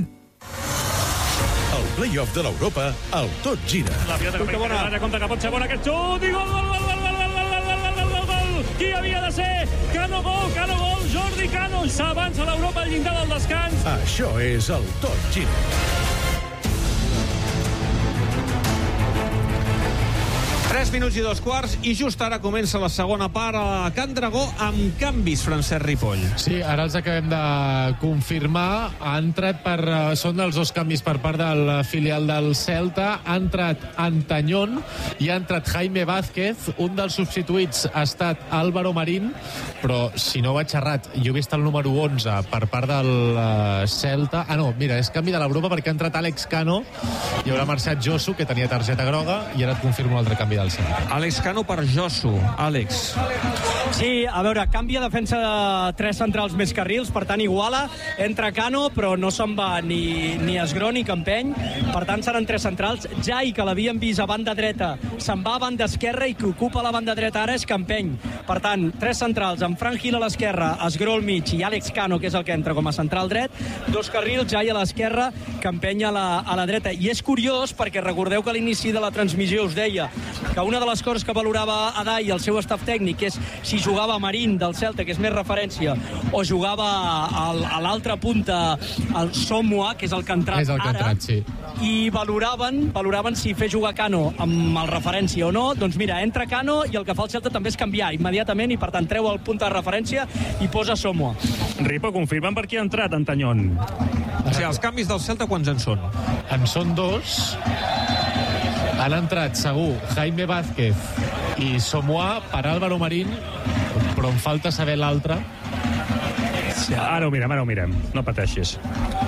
El play-off de l'Europa, el tot gira. La pilota que bona. Compte que pot ser bona, aquest xut i gol, gol, gol, gol, gol, gol, gol, gol, gol, gol, gol, gol! Qui havia de ser? Cano gol, Cano gol, Jordi Cano s'avança a l'Europa al llindar del descans. Això és el Tot Giro. tres minuts i dos quarts, i just ara comença la segona part a Can Dragó amb canvis, Francesc Ripoll. Sí, ara els acabem de confirmar. Ha entrat per... Són els dos canvis per part del filial del Celta. Ha entrat Antanyón i ha entrat Jaime Vázquez. Un dels substituïts ha estat Álvaro Marín, però si no vaig errat, jo he vist el número onze per part del Celta. Ah, no, mira, és canvi de l'Europa perquè ha entrat Àlex Cano i haurà marxat Josu, que tenia targeta groga, i ara et confirmo l'altre canvi del Celta. Àlex Cano per Josu. Àlex. Sí, a veure, canvia defensa de tres centrals més carrils, per tant iguala, entra Cano, però no se'n va ni, ni Esgró ni Campeny, per tant seran tres centrals. Jai, que l'havien vist a banda dreta, se'n va a banda esquerra, i qui ocupa la banda dreta ara és Campeny. Per tant, tres centrals, amb Fran Gil a l'esquerra, Esgró al mig i Àlex Cano, que és el que entra com a central dret, dos carrils, Jai a l'esquerra, Campeny a la, a la dreta. I és curiós perquè recordeu que a l'inici de la transmissió us deia que una de les coses que valorava Adai i el seu staff tècnic és si jugava Marín del Celta, que és més referència, o jugava al, a l'altra punta el Somua, que és el que ha entrat ara. És el que ha entrat, sí. I valoraven, valoraven si fer jugar Cano amb el referència o no. Doncs mira, entra Cano i el que fa el Celta també és canviar immediatament i per tant treu el punt de referència i posa Somua. Ripo, confirmen per qui ha entrat Antanyón. O sigui, els canvis del Celta quants en són? En són dos. Han entrat, segur, Jaime Vázquez i Somua per Álvaro Marín, però em falta saber l'altre. Ara ho mirem, ara ho mirem. No pateixis.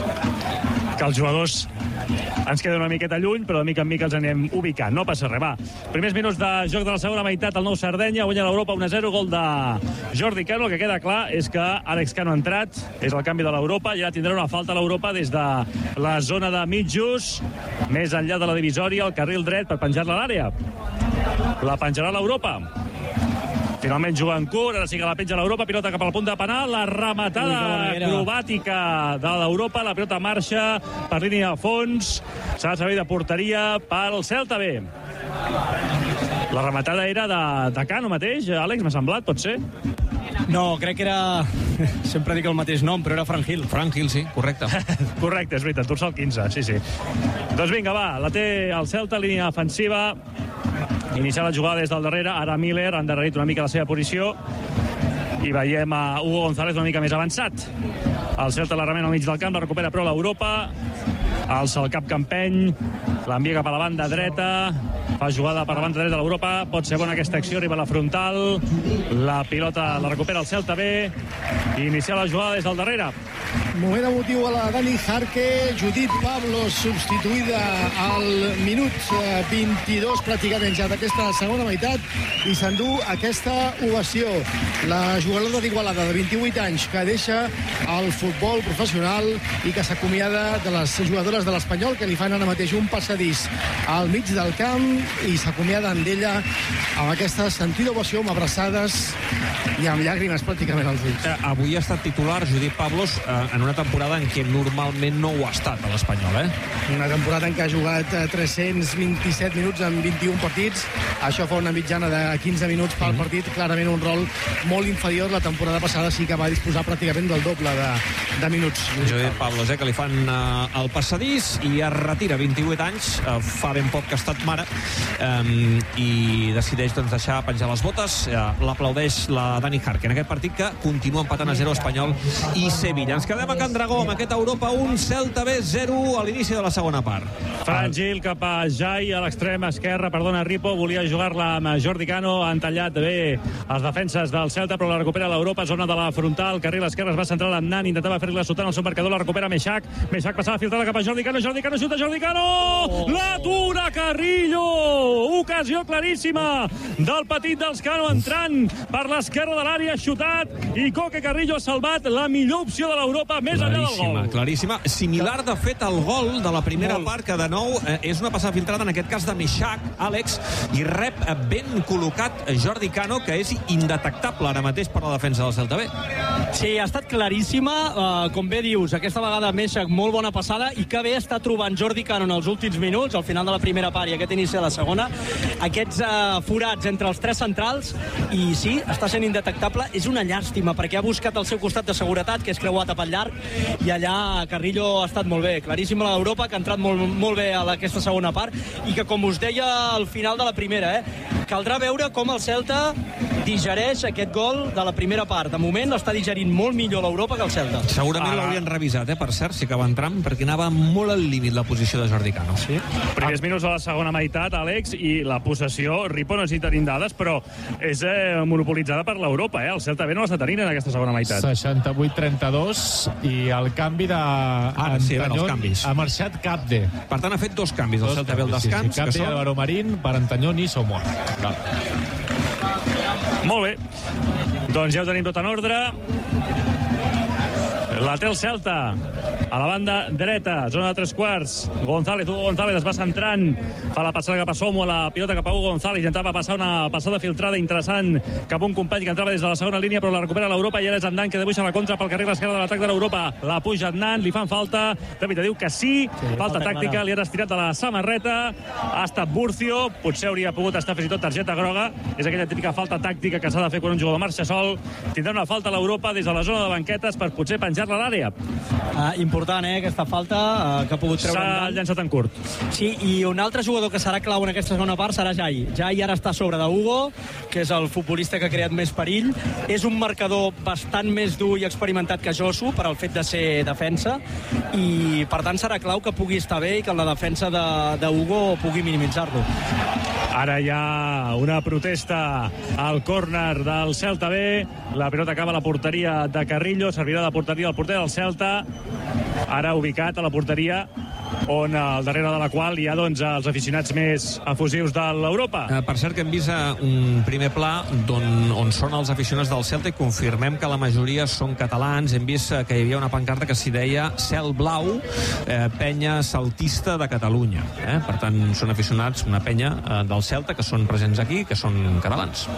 Que els jugadors ens queden una miqueta lluny, però de mica en mica els anem ubicant. No passa res, va. Primers minuts de joc de la segona meitat, el nou Sardenya guanya l'Europa un a zero, gol de Jordi Cano. El que queda clar és que Àlex Cano ha entrat, és el canvi de l'Europa, i ara tindrà una falta a l'Europa des de la zona de mitjos, més enllà de la divisòria, el carril dret per penjar-la a l'àrea. La penjarà l'Europa. Finalment juga en curt, ara sí que la penja l'Europa, pilota cap al punt de penal, la rematada acrobàtica de l'Europa, la pilota marxa per línia de fons, s'ha de servir de porteria pel Celta B. La rematada era de, de Cano mateix, Àlex, m'ha semblat, pot ser? No, crec que era... Sempre dic el mateix nom, però era Fran Gil. Fran Gil, sí, correcte. Correcte, és veritat, torça el quinze, sí, sí. Doncs vinga, va, la té el Celta, línia defensiva. Iniciar la jugada des del darrere, ara Miller ha endarrerit una mica la seva posició i veiem a Hugo González una mica més avançat. El Celta la remena al mig del camp, la recupera però l'Europa, alça el cap Campeny, l'envia cap a la banda dreta, fa jugada per la banda dreta de l'Europa, pot ser bona aquesta acció, arriba a la frontal, la pilota la recupera el Celta B, i iniciar la jugada des del darrere. Moment emotiu a la Dani Jarque, Judit Pablos substituïda al minut vint-i-dos pràcticament ja d'aquesta segona meitat i s'endú aquesta ovació. La jugadora d'Igualada de vint-i-vuit anys que deixa el futbol professional i que s'acomiada de les jugadores de l'Espanyol que li fan ara mateix un passadís al mig del camp i s'acomiaden d'ella amb aquesta sentida ovació, amb abraçades i amb llàgrimes pràcticament als ulls. Eh, avui ha estat titular Judit Pablos eh, en una temporada en què normalment no ho ha estat a l'Espanyol, eh? Una temporada en què ha jugat tres-cents vint-i-set minuts en vint-i-un partits. Això fa una mitjana de quinze minuts pel mm. partit. Clarament un rol molt inferior. La temporada passada sí que va disposar pràcticament del doble de, de minuts. Judit Pablos, eh, que li fan eh, el passadís i es retira, vint-i-vuit anys, eh, fa ben poc que ha estat mare, eh, i decideix doncs, deixar penjar les botes. Eh, L'aplaudeix la Dani Jarque en aquest partit que continua empatant a zero Espanyol i Sevilla. Ens quedem a Can Dragó amb aquest Europa un, Celta B zero a l'inici de la segona part. Fran Gil cap a Jai a l'extrem esquerre, perdona Ripo, volia jugar-la amb Jordi Cano, han tallat bé els defenses del Celta, però la recupera l'Europa, zona de la frontal, carril esquerre, es va centrar l'Annan, intentava fer-li la sotant al seu marcador, la recupera Meixac, Meixac passava filtrada cap a Jordi Cano, Jordi Cano, xuta Jordi Cano, oh. L'atura Carrillo, ocasió claríssima del petit dels Cano entrant per l'esquerra de l'àrea, xutat, i Coque Carrillo ha salvat la millor opció de l'Europa més enllà del gol. Claríssima, similar de fet al gol de la primera part, que de nou eh, és una passada filtrada, en aquest cas de Meixac, Àlex, i rep eh, ben col·locat Jordi Cano, que és indetectable ara mateix per la defensa del Celta B. Sí, ha estat claríssima, uh, com bé dius, aquesta vegada Meixac, molt bona passada, i que bé està trobant Jordi Cano en els últims minuts, al final de la primera part i aquest inici de la segona, aquests uh, forats entre els tres centrals, i sí, està sent indetectable. És una llàstima, perquè ha buscat el seu costat de seguretat, que és creuat a pel llarg, i allà Carrillo ha estat molt bé, claríssim a l'Europa, que ha entrat molt, molt bé a aquesta segona part, i que, com us deia al final de la primera, eh, caldrà veure com el Celta digereix aquest gol de la primera part. De moment l'està digerint molt millor l'Europa que el Celta. Segurament Ara... l'haurien revisat, eh, per cert, si acaba entrant, perquè anava molt al límit la posició de Jordi Cano. Sí. Primers minuts de la segona meitat, Àlex, i la possessió, Ripo, no sé si tenim dades, però és eh, monopolitzada per l'Europa, eh? El Celta bé no l'està tenint en aquesta segona meitat. seixanta-vuit trenta-dos, i el canvi de... Ara sí, veure els canvis. Ha marxat Capde. Per tant, ha fet dos canvis, el Celta ve al descans. Sí, sí. Capde, són... Álvaro Marín, per Antanyón i Somoa. Molt bé. Doncs ja ho tenim tot en ordre. La té el Celta a la banda dreta, zona de tres quarts. González, Hugo González es va centrant, fa la passada cap a Somo, la pilota cap a Hugo González, intentava passar una passada filtrada interessant cap a un company que entrava des de la segona línia, però la recupera l'Europa, i ara és Adnan que dibuixa la contra pel carril esquerre de l'atac de l'Europa. La puja Adnan, li fan falta, David diu que sí, sí falta tàctica, clara. Li han estirat de la samarreta, ha estat Burcio, potser hauria pogut estar fins i tot targeta groga, és aquella típica falta tàctica que s'ha de fer quan un jugador marxa sol. Tindrà una falta a l'Europa des de la zona de banquetes per potser penjar-la a l'àrea. Uh, important, eh, aquesta falta uh, que ha pogut treure. S'ha llançat en curt. Sí, i un altre jugador que serà clau en aquesta segona part serà Jai. Jai ara està a sobre d'Hugo, que és el futbolista que ha creat més perill. És un marcador bastant més dur i experimentat que Josu per al fet de ser defensa, i per tant serà clau que pugui estar bé i que la defensa d'Hugo pugui minimitzar-lo. Ara hi ha una protesta al córner del Celta B. La pilota acaba a la porteria de Carrillo, servirà de porteria al porter del Celta, ara ubicat a la porteria, on al darrere de la qual hi ha doncs, els aficionats més efusius de l'Europa. Eh, per cert, que hem vist un primer pla on, on són els aficionats del Celta, i confirmem que la majoria són catalans. Hem vist que hi havia una pancarta que s'hi deia Cel Blau, eh, penya celtista de Catalunya. Eh? Per tant, són aficionats, una penya eh, del Celta, que són presents aquí, que són catalans.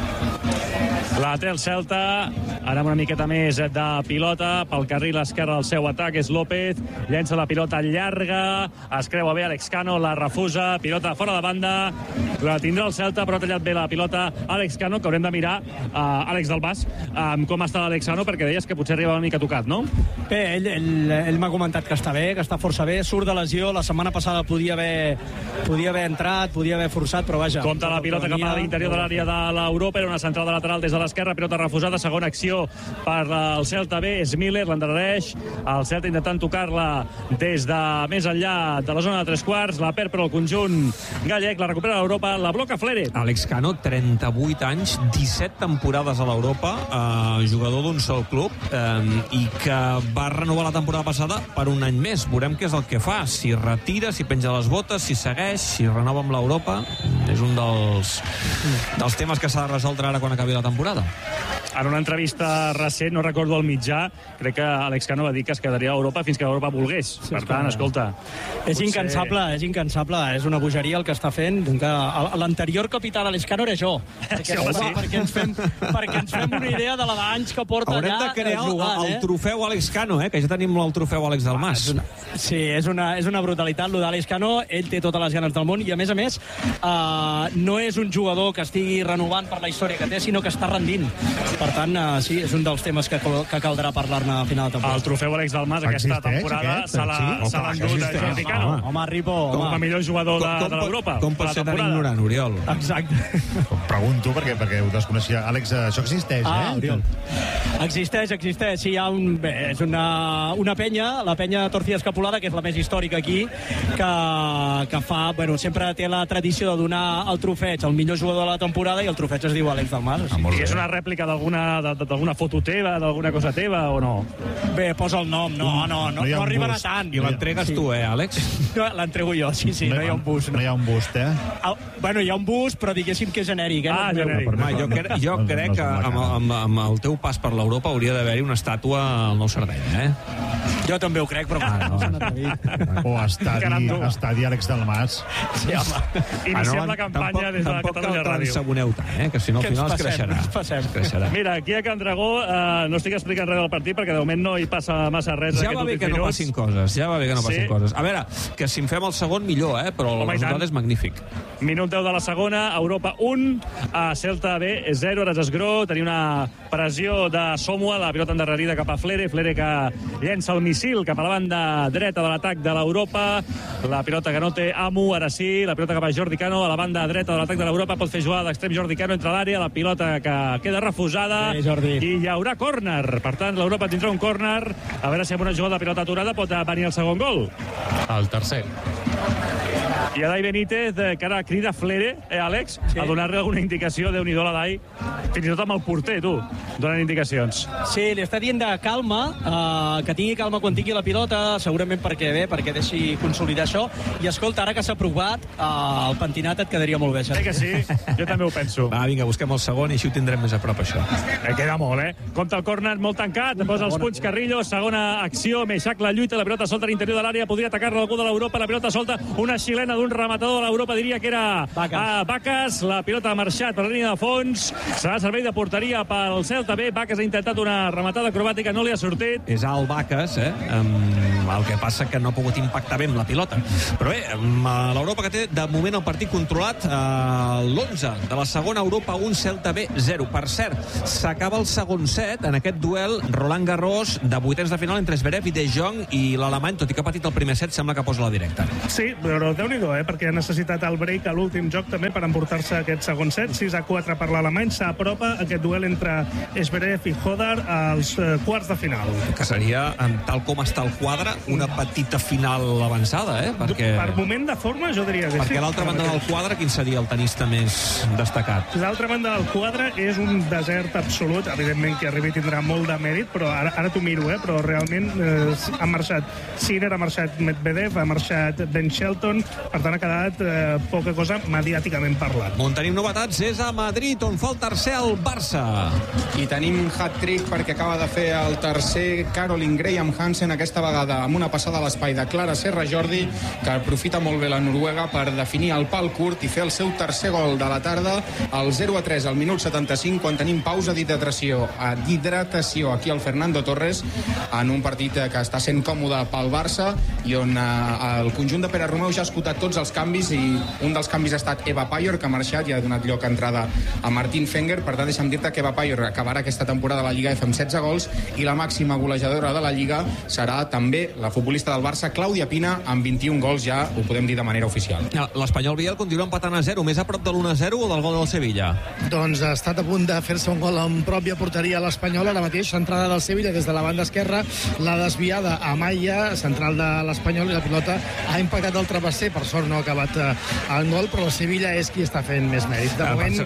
La té el Celta, ara amb una miqueta més de pilota, pel carril esquerre del seu atac és López, llença la pilota llarga, es creua bé Alex Cano, la refusa, pilota fora de banda, la tindrà el Celta, però ha tallat bé la pilota Alex Cano, que haurem de mirar, uh, Àlex del Bas, um, com està l'Alex Cano, perquè deies que potser arriba una mica tocat, no? Bé, ell, ell, ell m'ha comentat que està bé, que està força bé, surt de lesió, la setmana passada podia haver, podia haver entrat, podia haver forçat, però vaja. Compta la pilota cap a l'interior de l'àrea de l'Europa, era una central de lateral des de l'esquerra, pilota refusada, segona acció per el Celta B, és Miller, l'endarrereix, el Celta intentant tocar-la des de més enllà de la zona de tres quarts, la perd per el conjunt gallec, la recupera l'Europa, la bloca Flere. Alex Cano, trenta-vuit anys, disset temporades a l'Europa, eh, jugador d'un sol club, eh, i que va renovar la temporada passada per un any més. Veurem què és el que fa, si retira, si penja les botes, si segueix, si renova amb l'Europa. És un dels, dels temes que s'ha de resoldre ara quan acabi la temporada. En una entrevista recent, no recordo el mitjà, crec que Alex Cano va dir que es quedaria a Europa fins que l'Europa volgués. Sí, per tant, escolta... És potser... incansable, és incansable, és una bogeria el que està fent. L'anterior capità d'Alex Cano era jo. Sí, home, sí. Perquè ens, fem, perquè ens fem una idea de la d'anys que porta Haurem allà de crear jugant, el, el eh? trofeu Alex Cano, eh? Que ja tenim el trofeu Àlex del Mas. Ah, és una... Sí, és una, és una brutalitat, lo d'Àlex Cano. Ell té totes les ganes del món i, a més a més, uh, no és un jugador que estigui renovant per la història que té, sinó que està rendint. Per tant, uh, sí, és un dels temes que, que caldrà parlar-ne a final de temporada. El trofeu Àlex del Mas aquesta temporada se l'ha endut a Jordi Cano. Home, Ripo, com a millor jugador de, de l'Europa. Com pot ser tan ignorant, Oriol? Exacte. Pregunto, perquè, perquè ho desconeixia. Àlex, això existeix, ah, eh? Oriol. Existeix, existeix. Sí, hi ha un... Bé, és una, una penya, la penya Torcida Escapulada, que és la més històrica aquí, que, que fa... Bueno, sempre té la tradició de donar el trofeig al millor jugador de la temporada, i el trofeig es diu Àlex del Mas. Ah, I és una rèplica d'alguna foto teva, d'alguna cosa teva, o no? Bé, posa el nom. No, no, no, no, no arribarà tant. I l'entregues sí. tu, eh, Àlex? No, l'entrego jo, sí, sí, no, no hi ha un bus. No, no hi ha un bust, eh? Ah, bueno, hi ha un bus, però diguéssim que és genèric. Eh? Ah, genèric. Ma, jo crec, jo crec que amb, amb, amb el teu pas per l'Europa hauria d'haver-hi una estàtua al Nou Sardenya, eh? Jo també ho crec, però ah, no. O estadi, estadi Àlex del Mas. Sí, home. Iniciem la campanya des de la Catalunya Ràdio. Tampoc cal saboneu tant, eh? Que si no al final es creixerà. Passem. creixerà. Mira, aquí a Can Dragó eh, no estic explicant res del partit perquè de moment no hi passa massa res Ja aquests va bé últims que no minuts. passin coses, ja va bé que no passin Sí. coses. A veure, que si en fem el segon millor, eh? Però el Home, i resultat tant. és magnífic. Minut deu de la segona, Europa un, a Celta B zero, ara Esgró, tenia una pressió de Somoa, la pilota endarrerida cap a Flere, Flere que llença el missil cap a la banda dreta de l'atac de l'Europa, la pilota que no té Amu, ara sí, la pilota cap a Jordi Cano, a la banda dreta de l'atac de l'Europa, pot fer jugar d'extrem Jordi Cano entre l'àrea, la pilota que queda refusada, sí, Jordi. i hi haurà córner, per tant l'Europa tindrà un córner, a veure si amb una jugada de pilota aturada pot venir el segon gol. El tercer. I Adai Benítez, eh, que ara crida Flere, eh, Àlex, sí. a donar-li alguna indicació, Déu-n'hi-do l'Adai, fins i tot amb el porter, tu, donant indicacions. Sí, li està dient de calma, uh, que tingui calma quan tingui la pilota, segurament perquè bé, perquè deixi consolidar això. I escolta, ara que s'ha provat, uh, el pentinat et quedaria molt bé. Eh que sí? Jo també ho penso. Va, vinga, busquem el segon i així ho tindrem més a prop, això. Eh, queda molt, eh? Compte el córner molt tancat, posa els punys Carrillo, segona acció, Meixac la lluita, la pilota solta a l'interior de l'àrea, podria atacar-la algú de l'Europa, la pilota solta, una xilena d'un rematador de l'Europa, diria que era a Bacas, la pilota ha marxat per la línia de fons, serà servei de porteria pel Celta B, Bacas ha intentat una rematada acrobàtica, no li ha sortit. És alt Bacas, eh? Um, el que passa que no ha pogut impactar bé amb la pilota. Però bé, um, l'Europa que té de moment el partit controlat, uh, l'onze de la segona, Europa un, Celta B zero. Per cert, s'acaba el segon set en aquest duel Roland Garros de vuitens de final entre Zverev i De Jong, i l'alemany, tot i que ha patit el primer set, sembla que posa la directa. Sí, però Déu-n'hi-do, eh? Perquè ha necessitat el break a l'últim joc també per emportar-se aquest segon set. sis a quatre per l'alemany. S'apropa aquest duel entre Zverev i Hodar als eh, quarts de final. Que seria, tal com està el quadre, una petita final avançada, eh? Perquè, Per moment de forma, jo diria que sí. perquè a l'altra banda del quadre, quin seria el tenista més destacat? L'altra banda del quadre és un desert absolut. Evidentment, que arribi tindrà molt de mèrit, però ara, ara t'ho miro, eh? Però realment eh, ha marxat Sinner, ha marxat Medvedev, ha marxat Ben Shelton, per tant ha quedat eh, poca cosa mediàticament parlant. On tenim novetats és a Madrid, on fa el tercer el Barça. I tenim hat-trick perquè acaba de fer el tercer Caroline Graham Hansen, aquesta vegada amb una passada a l'espai de Clara Serra Jordi, que aprofita molt bé la noruega per definir el pal curt i fer el seu tercer gol de la tarda, el zero a tres al minut setanta-cinc, quan tenim pausa d'hidratació d'hidratació aquí al Fernando Torres, en un partit que està sent còmode pel Barça i on eh, el conjunt de Pere Romeu ja ha escoltat tots els canvis, i un dels canvis ha estat Eva Payor, que ha marxat i ha donat lloc a entrada a Martín Fenger. Per tant, deixa'm dir-te que Eva Payor acabarà aquesta temporada a la Lliga F amb setze gols, i la màxima golejadora de la Lliga serà també la futbolista del Barça, Clàudia Pina, amb vint-i-un gols, ja ho podem dir de manera oficial. L'Espanyol Biel continua empatant a zero, més a prop de l'u a zero o del gol del Sevilla? Doncs ha estat a punt de fer-se un gol en pròpia porteria a l'Espanyol, ara mateix, entrada del Sevilla des de la banda esquerra, la desviada a Maia, central de l'Espanyol, i la pilota ha impactat el travesser, per sort no ha acabat en gol, però el Sevilla és qui està fent més mèrit. De moment,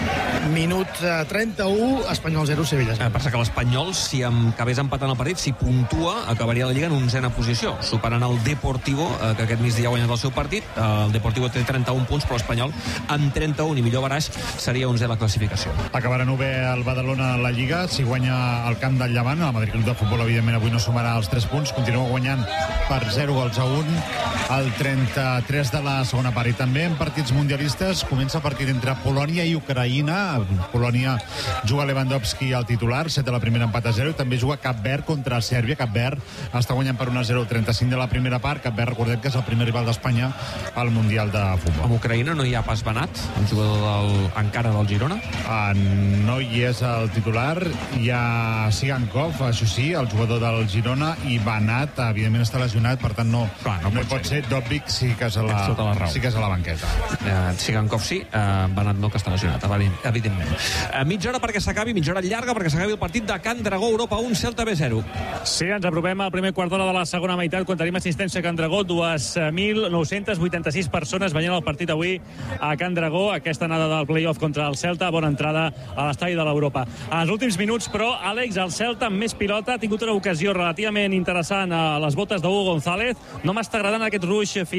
minut trenta-u, Espanyol zero, Sevilla zero. Passa que l'Espanyol, si acabés empatant el partit, si puntua, acabaria la Lliga en onzena posició, superant el Deportivo, que aquest migdia ha guanyat el seu partit. El Deportivo té trenta-un punts, però l'Espanyol amb trenta-un i millor baraix seria onzè a la classificació. Acabarà novè el Badalona a la Lliga, si guanya el camp del Llevant. El Madrid Club de Futbol, evidentment, avui no sumarà els tres punts, continua guanyant per zero gols a un al trenta-tres de la segona part. I també en partits mundialistes comença el partit entre Polònia i Ucraïna. Polònia juga Lewandowski al titular, set de la primera, empat a zero, i també juga Cap Verd contra Sèrbia. Cap Verd està guanyant per un a zero al trenta-cinc de la primera part. Cap Verd, recordem que és el primer rival d'Espanya al Mundial de Futbol. Amb Ucraïna no hi ha pas Banat, el jugador del, encara del Girona? Uh, no hi és el titular, hi ha Sigankov, això sí, el jugador del Girona, i Banat, evidentment, està lesionat, per tant no, Clar, no, no pot, pot ser. Dobbik sí que és a la, tota la sí que és a la banqueta. Uh, Sigankov sí, uh, Banat no, que està lesionat, evidentment. Uh, mitja hora perquè s'acabi, mitja hora llarga perquè s'acabi el partit de Can Dragó, Europa un, Celta B zero. Sí, ens apropem al primer quart d'hora de la segona meitat, quan tenim assistència a Can Dragó, dos mil nou-cents vuitanta-sis persones veient el partit avui a Can Dragó, aquesta anada del play-off contra el Celta, bona entrada a l'estadi de l'Europa. En els últims minuts, però, Àlex, el Celta amb més pilota ha tingut una ocasió relativament interessant a les botes d'Hugo González. No m'està agradant aquest ruix final d'aquests últims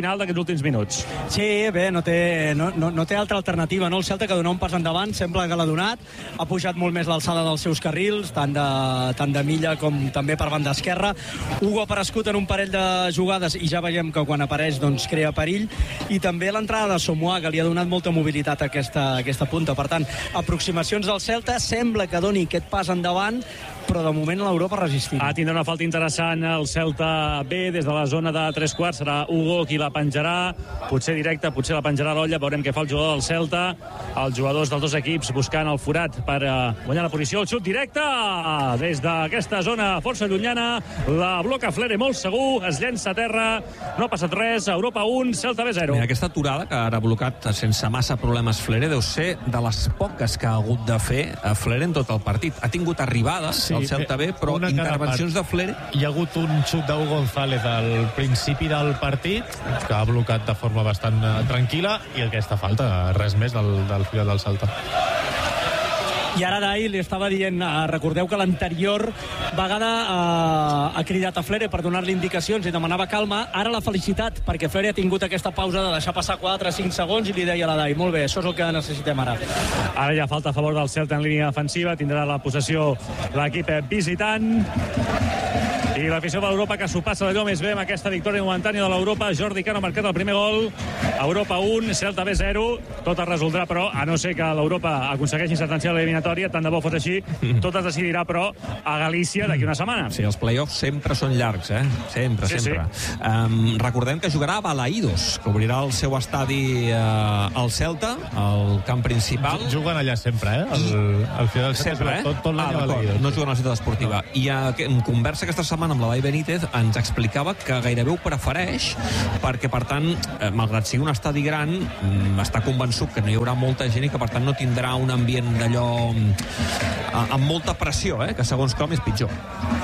últims minuts. Sí, bé, no té, no, no, no té altra alternativa, no? El Celta, que donar un pas endavant, sembla que l'ha donat, ha pujat molt més l'alçada dels seus carrils, tant de, tant de milla com també per banda esquerra. Hugo ha aparegut en un parell de jugades i ja veiem que quan apareix doncs crea perill, i també l'entrada de Somoa, que li ha donat molta mobilitat a aquesta, a aquesta punta. Per tant, aproximacions del Celta, sembla que doni aquest pas endavant, però de moment l'Europa resistirà. Ah, tindrà una falta interessant el Celta B des de la zona de tres quarts. Serà Hugo qui la penjarà, potser directe, potser la penjarà l'Olla. Veurem què fa el jugador del Celta. Els jugadors dels dos equips buscant el forat per uh, guanyar la posició. El xut directe des d'aquesta zona força llunyana. La bloca Flere molt segur, es llença a terra, no ha passat res. Europa un, Celta B zero. Mira, aquesta aturada que ara ha blocat sense massa problemes Flere deu ser de les poques que ha hagut de fer a Flere en tot el partit. Ha tingut arribades, sí, el Celta B, però intervencions de Flere... Hi ha hagut un xut d'Hugo González al principi del partit que ha blocat de forma bastant tranquil·la, i aquesta falta, res més del, del filial del Celta. I ara Dai li estava dient, uh, recordeu que l'anterior vegada uh, ha cridat a Flere per donar-li indicacions i demanava calma, ara la felicitat perquè Flere ha tingut aquesta pausa de deixar passar quatre cinc segons i li deia a la Dai, molt bé, això és el que necessitem ara. Ara hi ha falta a favor del Celta en línia defensiva, tindrà la possessió l'equip visitant. I l'afició de l'Europa que s'ho passa d'allò més bé amb aquesta victòria momentània de l'Europa. Jordi Cano ha marcat el primer gol. Europa un, Celta B zero. Tot es resoldrà, però, a no ser que l'Europa aconsegueixi sentenciar l'eliminatòria, tant de bo fos així, tot es decidirà, però, a Galícia d'aquí una setmana. Sí, els play-offs sempre són llargs, eh? Sempre, sí, sempre. Sí. Um, recordem que jugarà a Balaïdos, que obrirà el seu estadi uh, al Celta, al camp principal. Juguen allà sempre, eh? El, el final sempre, eh? Tot, tot l'any ah, a Balaïdos. No juguen a la ciutat esportiva. I uh, en conversa aquesta setmana amb la Dai Benítez ens explicava que gairebé ho prefereix perquè, per tant, eh, malgrat sigui un estadi gran, està convençut que no hi haurà molta gent i que, per tant, no tindrà un ambient d'allò eh, amb molta pressió, eh, que segons com és pitjor.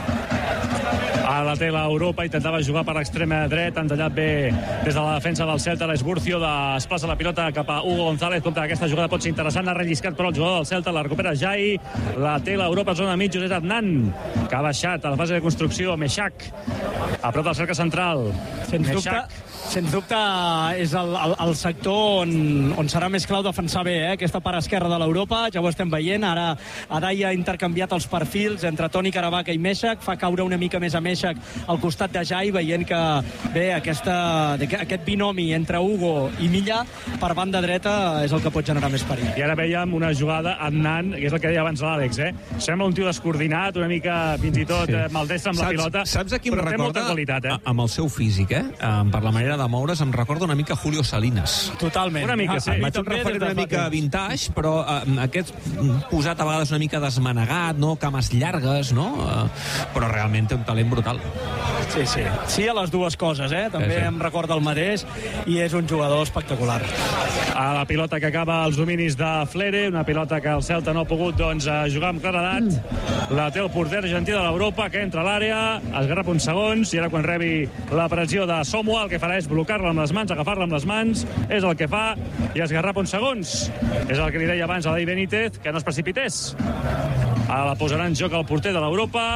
A la té l'Europa, intentava jugar per l'extrem dret, han tallat bé des de la defensa del Celta, l'Esburcio desplaça la pilota cap a Hugo González. Compte, aquesta jugada pot ser interessant, ha relliscat però el jugador del Celta, la recupera Jai, la té l'Europa, zona mig, José Adnan, que ha baixat a la fase de construcció, Meshak, a prop del cercle central. Sens dubte, sens dubte és el, el, el sector on, on serà més clau defensar bé, eh? Aquesta part esquerra de l'Europa, ja ho estem veient, ara Adai ha intercanviat els perfils entre Toni Caravaca i Meshak, fa caure una mica més a Meshak al costat de Jai, veient que bé, aquesta, aquest binomi entre Hugo i Milla per banda dreta és el que pot generar més perill. I ara veiem una jugada Adnan, que és el que deia abans l'Àlex, eh? Sembla un tio descoordinat, una mica fins i tot sí. maldestre amb saps, la pilota, saps a qui em però té molta qualitat, eh? Amb el seu físic, eh? Per la manera de moure's em recorda una mica Julio Salinas. Totalment. Una mica, sí. Em vaig un referent una mica vintage, però eh, aquest posat a vegades una mica desmanegat, no? Cames llargues, no? Eh, però realment té un talent brutal. Sí, sí. Sí a les dues coses, eh? També sí, sí. Em recorda el mateix i és un jugador espectacular. A la pilota que acaba els dominis de Flere, una pilota que el Celta no ha pogut doncs, jugar amb claredat. Mm. La té el porter argentí de l'Europa, que entra a l'àrea, esgarrapa uns segons, i ara quan rebi la pressió de Somoa, el que farà és blocar-la amb les mans, agafar-la amb les mans, és el que fa, i esgarrapa uns segons. És el que li deia abans a Dai Benítez, que no es precipités. Ara la posarà en joc el porter de l'Europa,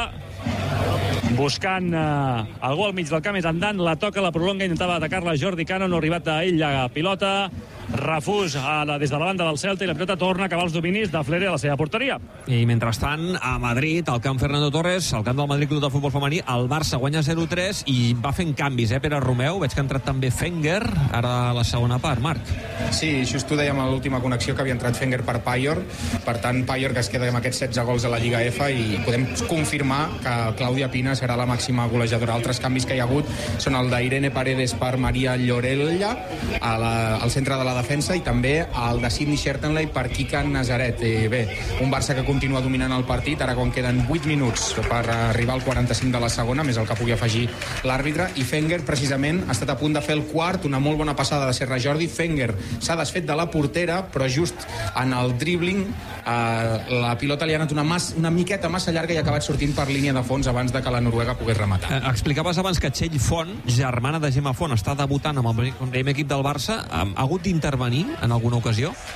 buscant eh, algú al mig del camp, és Andant, la toca, la prolonga, intentava atacar-la Jordi Cano, no ha arribat a ell la pilota, refús a la, des de la banda del Celta, i la pilota torna a acabar els dominis de Flere a la seva porteria. I mentrestant, a Madrid, al camp Fernando Torres, al camp del Madrid Club de Futbol Femení, el Barça guanya zero tres i va fent canvis, eh, Pere Romeu? Veig que ha entrat també Fenger, ara a la segona part, Marc. Sí, just ho dèiem a l'última connexió, que havia entrat Fenger per Paior, per tant, Paior que es queda amb aquests setze gols a la Lliga F, i podem confirmar que Clàudia Pina serà la màxima golejadora. Altres canvis que hi ha hagut són el d'Irene Paredes per Maria Llorella a la, al centre de la defensa, i també el de Sidney Shertenley per Kika Nazaret. I bé, un Barça que continua dominant el partit, ara quan queden vuit minuts per arribar al quaranta-cinc de la segona, més el que pugui afegir l'àrbitre, i Fenger precisament ha estat a punt de fer el quart, una molt bona passada de Serra Jordi. Fenger s'ha desfet de la portera, però just en el dribbling eh, la pilota li ha anat una, mas, una miqueta massa llarga i ha acabat sortint per línia de fons abans de que la Noruega pogués rematar. Eh, explicaves abans que Txell Font, germana de Gemma Font, està debutant amb el primer equip del Barça. Ha hagut d'intervenir en alguna ocasió?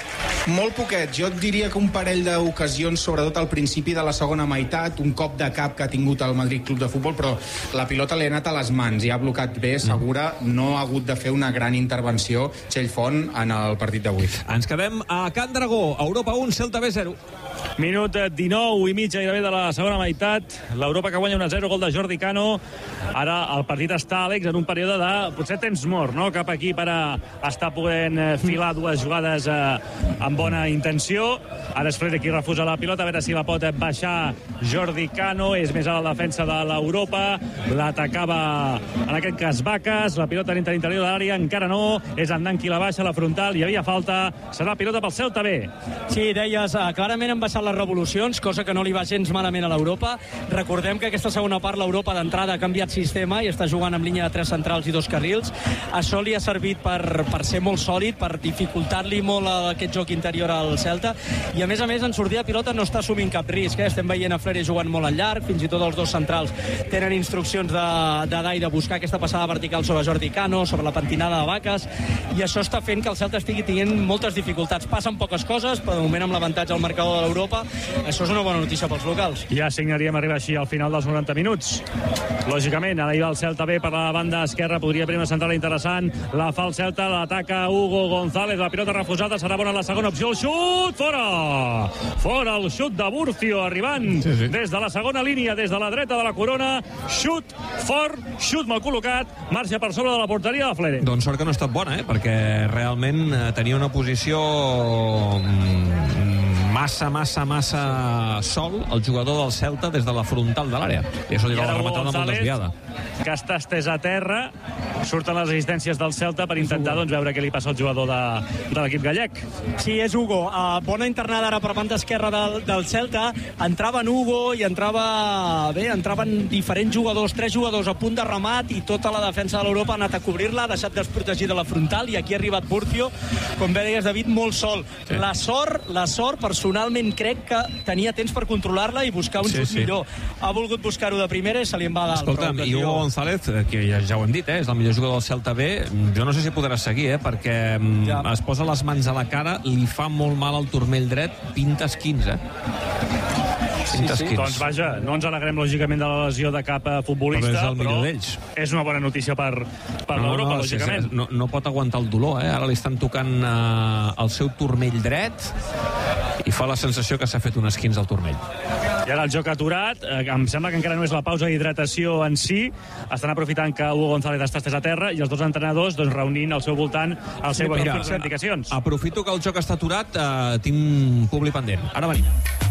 Molt poquet. Jo et diria que un parell d'ocasions, sobretot al principi de la segona meitat, un cop de cap que ha tingut el Madrid Club de Futbol, però la pilota li ha anat a les mans i ha blocat bé, segura. No ha hagut de fer una gran intervenció Txell Font en el partit d'avui. Ens quedem a Can Dragó, Europa un, Celta B zero. Minut dinou i mig gairebé de la segona meitat. L'Europa que guanya un a zero, gol de Jordi Cano. Ara el partit està, Àlex, en un període de potser temps mort, no? Cap aquí per a estar podent filar dues jugades eh, amb bona intenció. Ara és Freire qui refusa la pilota, a veure si la pot baixar Jordi Cano. És més a la defensa de l'Europa. L'atacava, en aquest cas, Vacas. La pilota entra a l'interior de l'àrea, encara no. És Andan qui la baixa, la frontal. Hi havia falta. Serà pilota pel Celta B. Sí, deies, uh, clarament han baixat les revolucions, cosa que no li va gens malament a l'Europa. Recordem que aquesta segona part l'Europa d'entrada ha canviat sistema i està jugant amb línia de tres centrals i dos carrils. Això li ha servit per, per ser molt sòlid, per dificultar-li molt aquest joc interior al Celta, i a més a més en sortida de pilota no està assumint cap risc, eh? Estem veient a Freire jugant molt al llarg, fins i tot els dos centrals tenen instruccions de, de Dai de buscar aquesta passada vertical sobre Jordi Cano, sobre la pentinada de Vacas, i això està fent que el Celta estigui tenint moltes dificultats. Passen poques coses, però de moment amb l'avantatge al marcador de l'Europa, això és una bona notícia pels locals. Ja signaríem arribar així al final dels noranta minuts. Lògicament, ara hi va el Celta B per la banda esquerra, podria haver una central interessant, la fa el Celta, l'ataca Hugo González, la pilota refusada, serà bona la segona opció, el xut, fora! Fora el xut de Burcio, arribant sí, sí. des de la segona línia, des de la dreta de la corona, xut fort, xut mal col·locat, marxa per sobre de la porteria de Freire. Doncs sort que no ha estat bona, eh? Perquè realment tenia una posició massa, massa, massa sol el jugador del Celta des de la frontal de l'àrea. I això li va la rematada molt desviada. Que està estès a terra, surten les assistències del Celta per intentar doncs, veure què li passa al jugador de, de l'equip gallec. Sí, és Hugo. Uh, bona internada ara per banda esquerra del, del Celta. Entrava en Hugo i entrava bé, entraven diferents jugadors, tres jugadors a punt de remat, i tota la defensa de l'Europa ha anat a cobrir-la, ha deixat desprotegida la frontal, i aquí ha arribat Burcio, com bé deies, David, molt sol. Sí. La sort, la sort, personalment crec que tenia temps per controlar-la i buscar un sí, xut sí. millor. Ha volgut buscar-ho de primera i se li en va dalt. Escolta'm, i Hugo González, que ja, ja ho hem dit, eh, és el millor jugador del Celta B, jo no sé si podrà seguir, eh, perquè ja. es posa les mans a la cara, li fa molt mal al turmell dret, pinta esquins, eh? Sí, sí. Doncs vaja, no ens alegrem lògicament de la lesió de cap futbolista, però és el millor però d'ells. És una bona notícia per, per no, l'Europa, no, lògicament. Sí, sí, no, no pot aguantar el dolor, eh? Ara li estan tocant eh, el seu turmell dret i fa la sensació que s'ha fet un esquins al turmell. I ara el joc aturat, eh, em sembla que encara no és la pausa d'hidratació en si, estan aprofitant que Hugo González està estès a terra i els dos entrenadors doncs, reunint al seu voltant els seus sí, indicacions. Aprofito que el joc està aturat, eh, tinc publi pendent. Ara venim.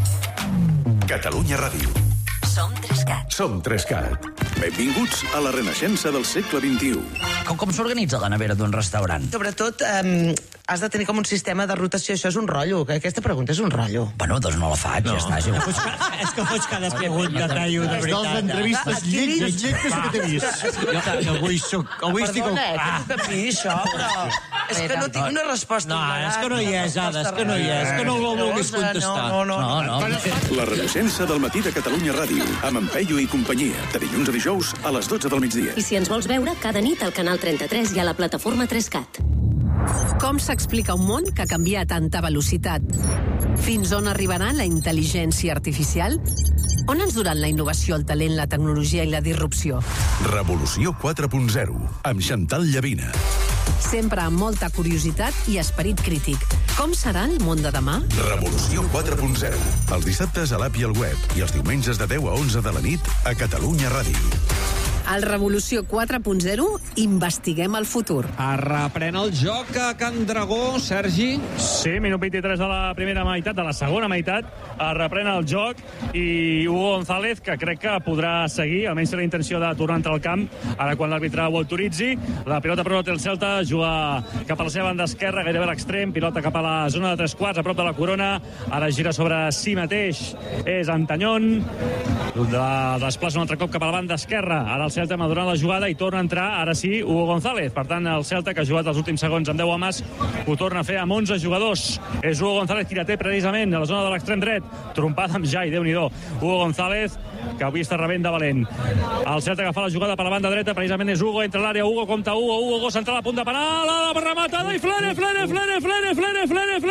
Catalunya Ràdio. Som Trescat. Som Trescat. Benvinguts a la renaixença del segle vint-i-u. Com, com s'organitza la nevera d'un restaurant? Sobretot, eh, has de tenir com un sistema de rotació. Això és un rotllo. Que aquesta pregunta és un rotllo. Bueno, doncs no la faig, no. ja està. Jo. És que fots cada pregunta, tallo, de veritat. És dels entrevistes lletges, lletges que t'he vist. Avui soc... Avui estic... Perdona, eh, que tu canvi això, però... És que no tinc una resposta. No, és que no hi és, Ada, és que no hi és. És que no ho vulguis contestar. No, no, no. no, no. La renaixença del matí de Catalunya Ràdio, amb en Peyu i companyia, de dilluns a dijous a les dotze del migdia. I si ens vols veure, cada nit al canal trenta-tres i a la plataforma Trescat. Com s'explica un món que canvia a tanta velocitat? Fins on arribarà la intel·ligència artificial? On ens duran la innovació, el talent, la tecnologia i la disrupció? Revolució quatre punt zero, amb Chantal Llavina. Sempre amb molta curiositat i esperit crític. Com serà el món de demà? Revolució quatre punt zero. Els dissabtes a l'app i al web i els diumenges de deu a onze de la nit a Catalunya Ràdio. Al Revolució quatre punt zero investiguem el futur. Es reprèn el joc a Can Dragó, Sergi. Sí, minut vint-i-tres de la primera meitat, de la segona meitat, es reprèn el joc i Hugo González, que crec que podrà seguir, almenys té la intenció de tornar a entrar al camp, ara quan l'àrbitre ho autoritzi. La pilota però no té el Celta, juga cap a la seva banda esquerra, gairebé a l'extrem, pilota cap a la zona de tres quarts, a prop de la corona, ara gira sobre si mateix, és Antanyón, la desplaça un altre cop cap a la banda esquerra, ara el Celta madurant la jugada i torna a entrar, ara sí, Hugo González. Per tant, el Celta, que ha jugat els últims segons amb deu homes, ho torna a fer amb onze jugadors. És Hugo González qui la té precisament a la zona de l'extrem dret, trompada amb Jai, Déu-n'hi-do. Hugo González, que avui està rebent de valent. El Celta que fa la jugada per la banda dreta, precisament és Hugo, entra a l'àrea, Hugo, compta Hugo, Hugo, gol central a punt de penal, la rematada i Freire, Freire, Freire, Freire, Freire, Freire,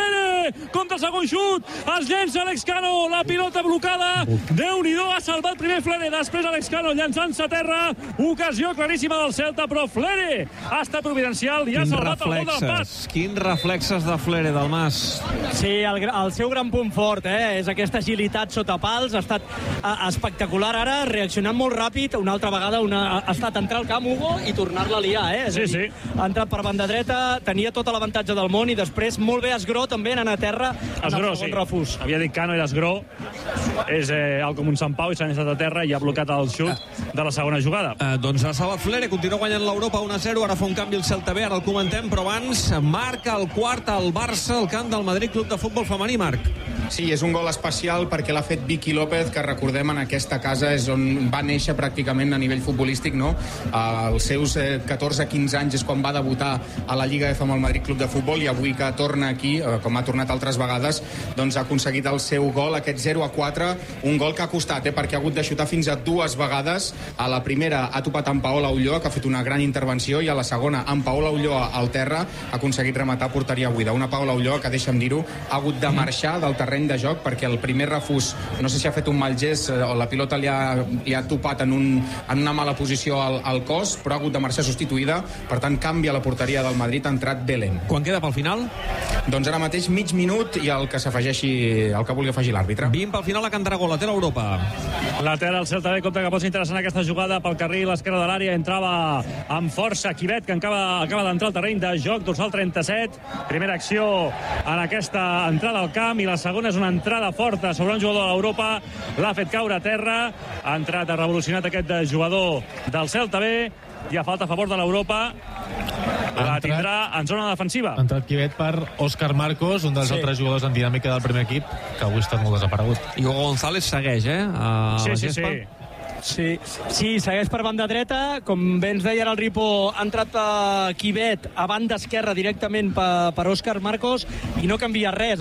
Flere, contra el segon xut, es llença Alex Cano, la pilota blocada, Déu-n'hi-do, ha salvat primer Flere, després Alex Cano llançant-se a terra, ocasió claríssima del Celta, però Flere ha estat providencial i ha salvat el gol de l'empat. Quins reflexes de Flere, del Mas. Sí, el, el seu gran punt fort, eh? És aquesta agilitat sota pals, ha estat a, espectacular ara, reaccionant molt ràpid, una altra vegada una, ha estat entrar al camp, Hugo, i tornar-la a liar, eh? És sí, a dir, sí. Ha entrat per banda dreta, tenia tot l'avantatge del món i després molt bé Esgró també anant a terra en Esgró, el segon sí. refús. Havia dit Cano, era Esgró, és eh, el com un Sant Pau i s'ha estat a terra i ha blocat el xut de la segona jugada. Eh, doncs ha salvat Flere, continua guanyant l'Europa un a zero, ara fa un canvi el Celta B, ara el comentem, però abans marca el quart al Barça, al camp del Madrid Club de Futbol Femení, Marc. Sí, és un gol especial perquè l'ha fet Vicky López, que recordem en aquesta casa és on va néixer pràcticament a nivell futbolístic, no? Als seus catorze quinze anys és quan va debutar a la Lliga F amb el Madrid Club de Futbol i avui que torna aquí, com ha tornat altres vegades, doncs ha aconseguit el seu gol, aquest zero a quatre, un gol que ha costat, eh, perquè ha hagut de xutar fins a dues vegades. A la primera ha topat amb Paola Ulloa, que ha fet una gran intervenció, i a la segona, amb Paola Ulloa al terra, ha aconseguit rematar porteria buida. Una Paola Ulloa que, deixa'm dir-ho, ha hagut de marxar del terreny de joc perquè el primer refús, no sé si ha fet un mal gest o la pilota li ha, li ha topat en, un, en una mala posició al, al cos, però ha hagut de marxar substituïda, per tant canvia la porteria del Madrid, ha entrat Belén. Quan queda pel final? Doncs ara mateix mig minut i el que s'afegeixi, el que vulgui afegir l'àrbitre. vint pel final a Cantaragó, la té l'Europa. La té el Celta B, compte que pot ser interessant aquesta jugada pel carril a l'esquerra de l'àrea, entrava amb força Quivet, que acaba, acaba d'entrar al terreny de joc, dorsal trenta-set, primera acció en aquesta entrada al camp, i la segona és una entrada forta sobre un jugador de l'Europa, l'ha fet caure a terra, ha entrat, ha revolucionat aquest jugador del Celta B, i a falta a favor de l'Europa, la tindrà en zona defensiva. Ha entrat Quivet per Òscar Marcos, un dels sí. altres jugadors en dinàmica del primer equip, que avui ha estat molt desaparegut. I Hugo González segueix, eh? A sí, la sí, gespa. sí. Sí, sí, segueix per banda dreta, com bé ens deia el Ripo, ha entrat per Quivet a banda esquerra directament per, per Òscar Marcos i no canvia res.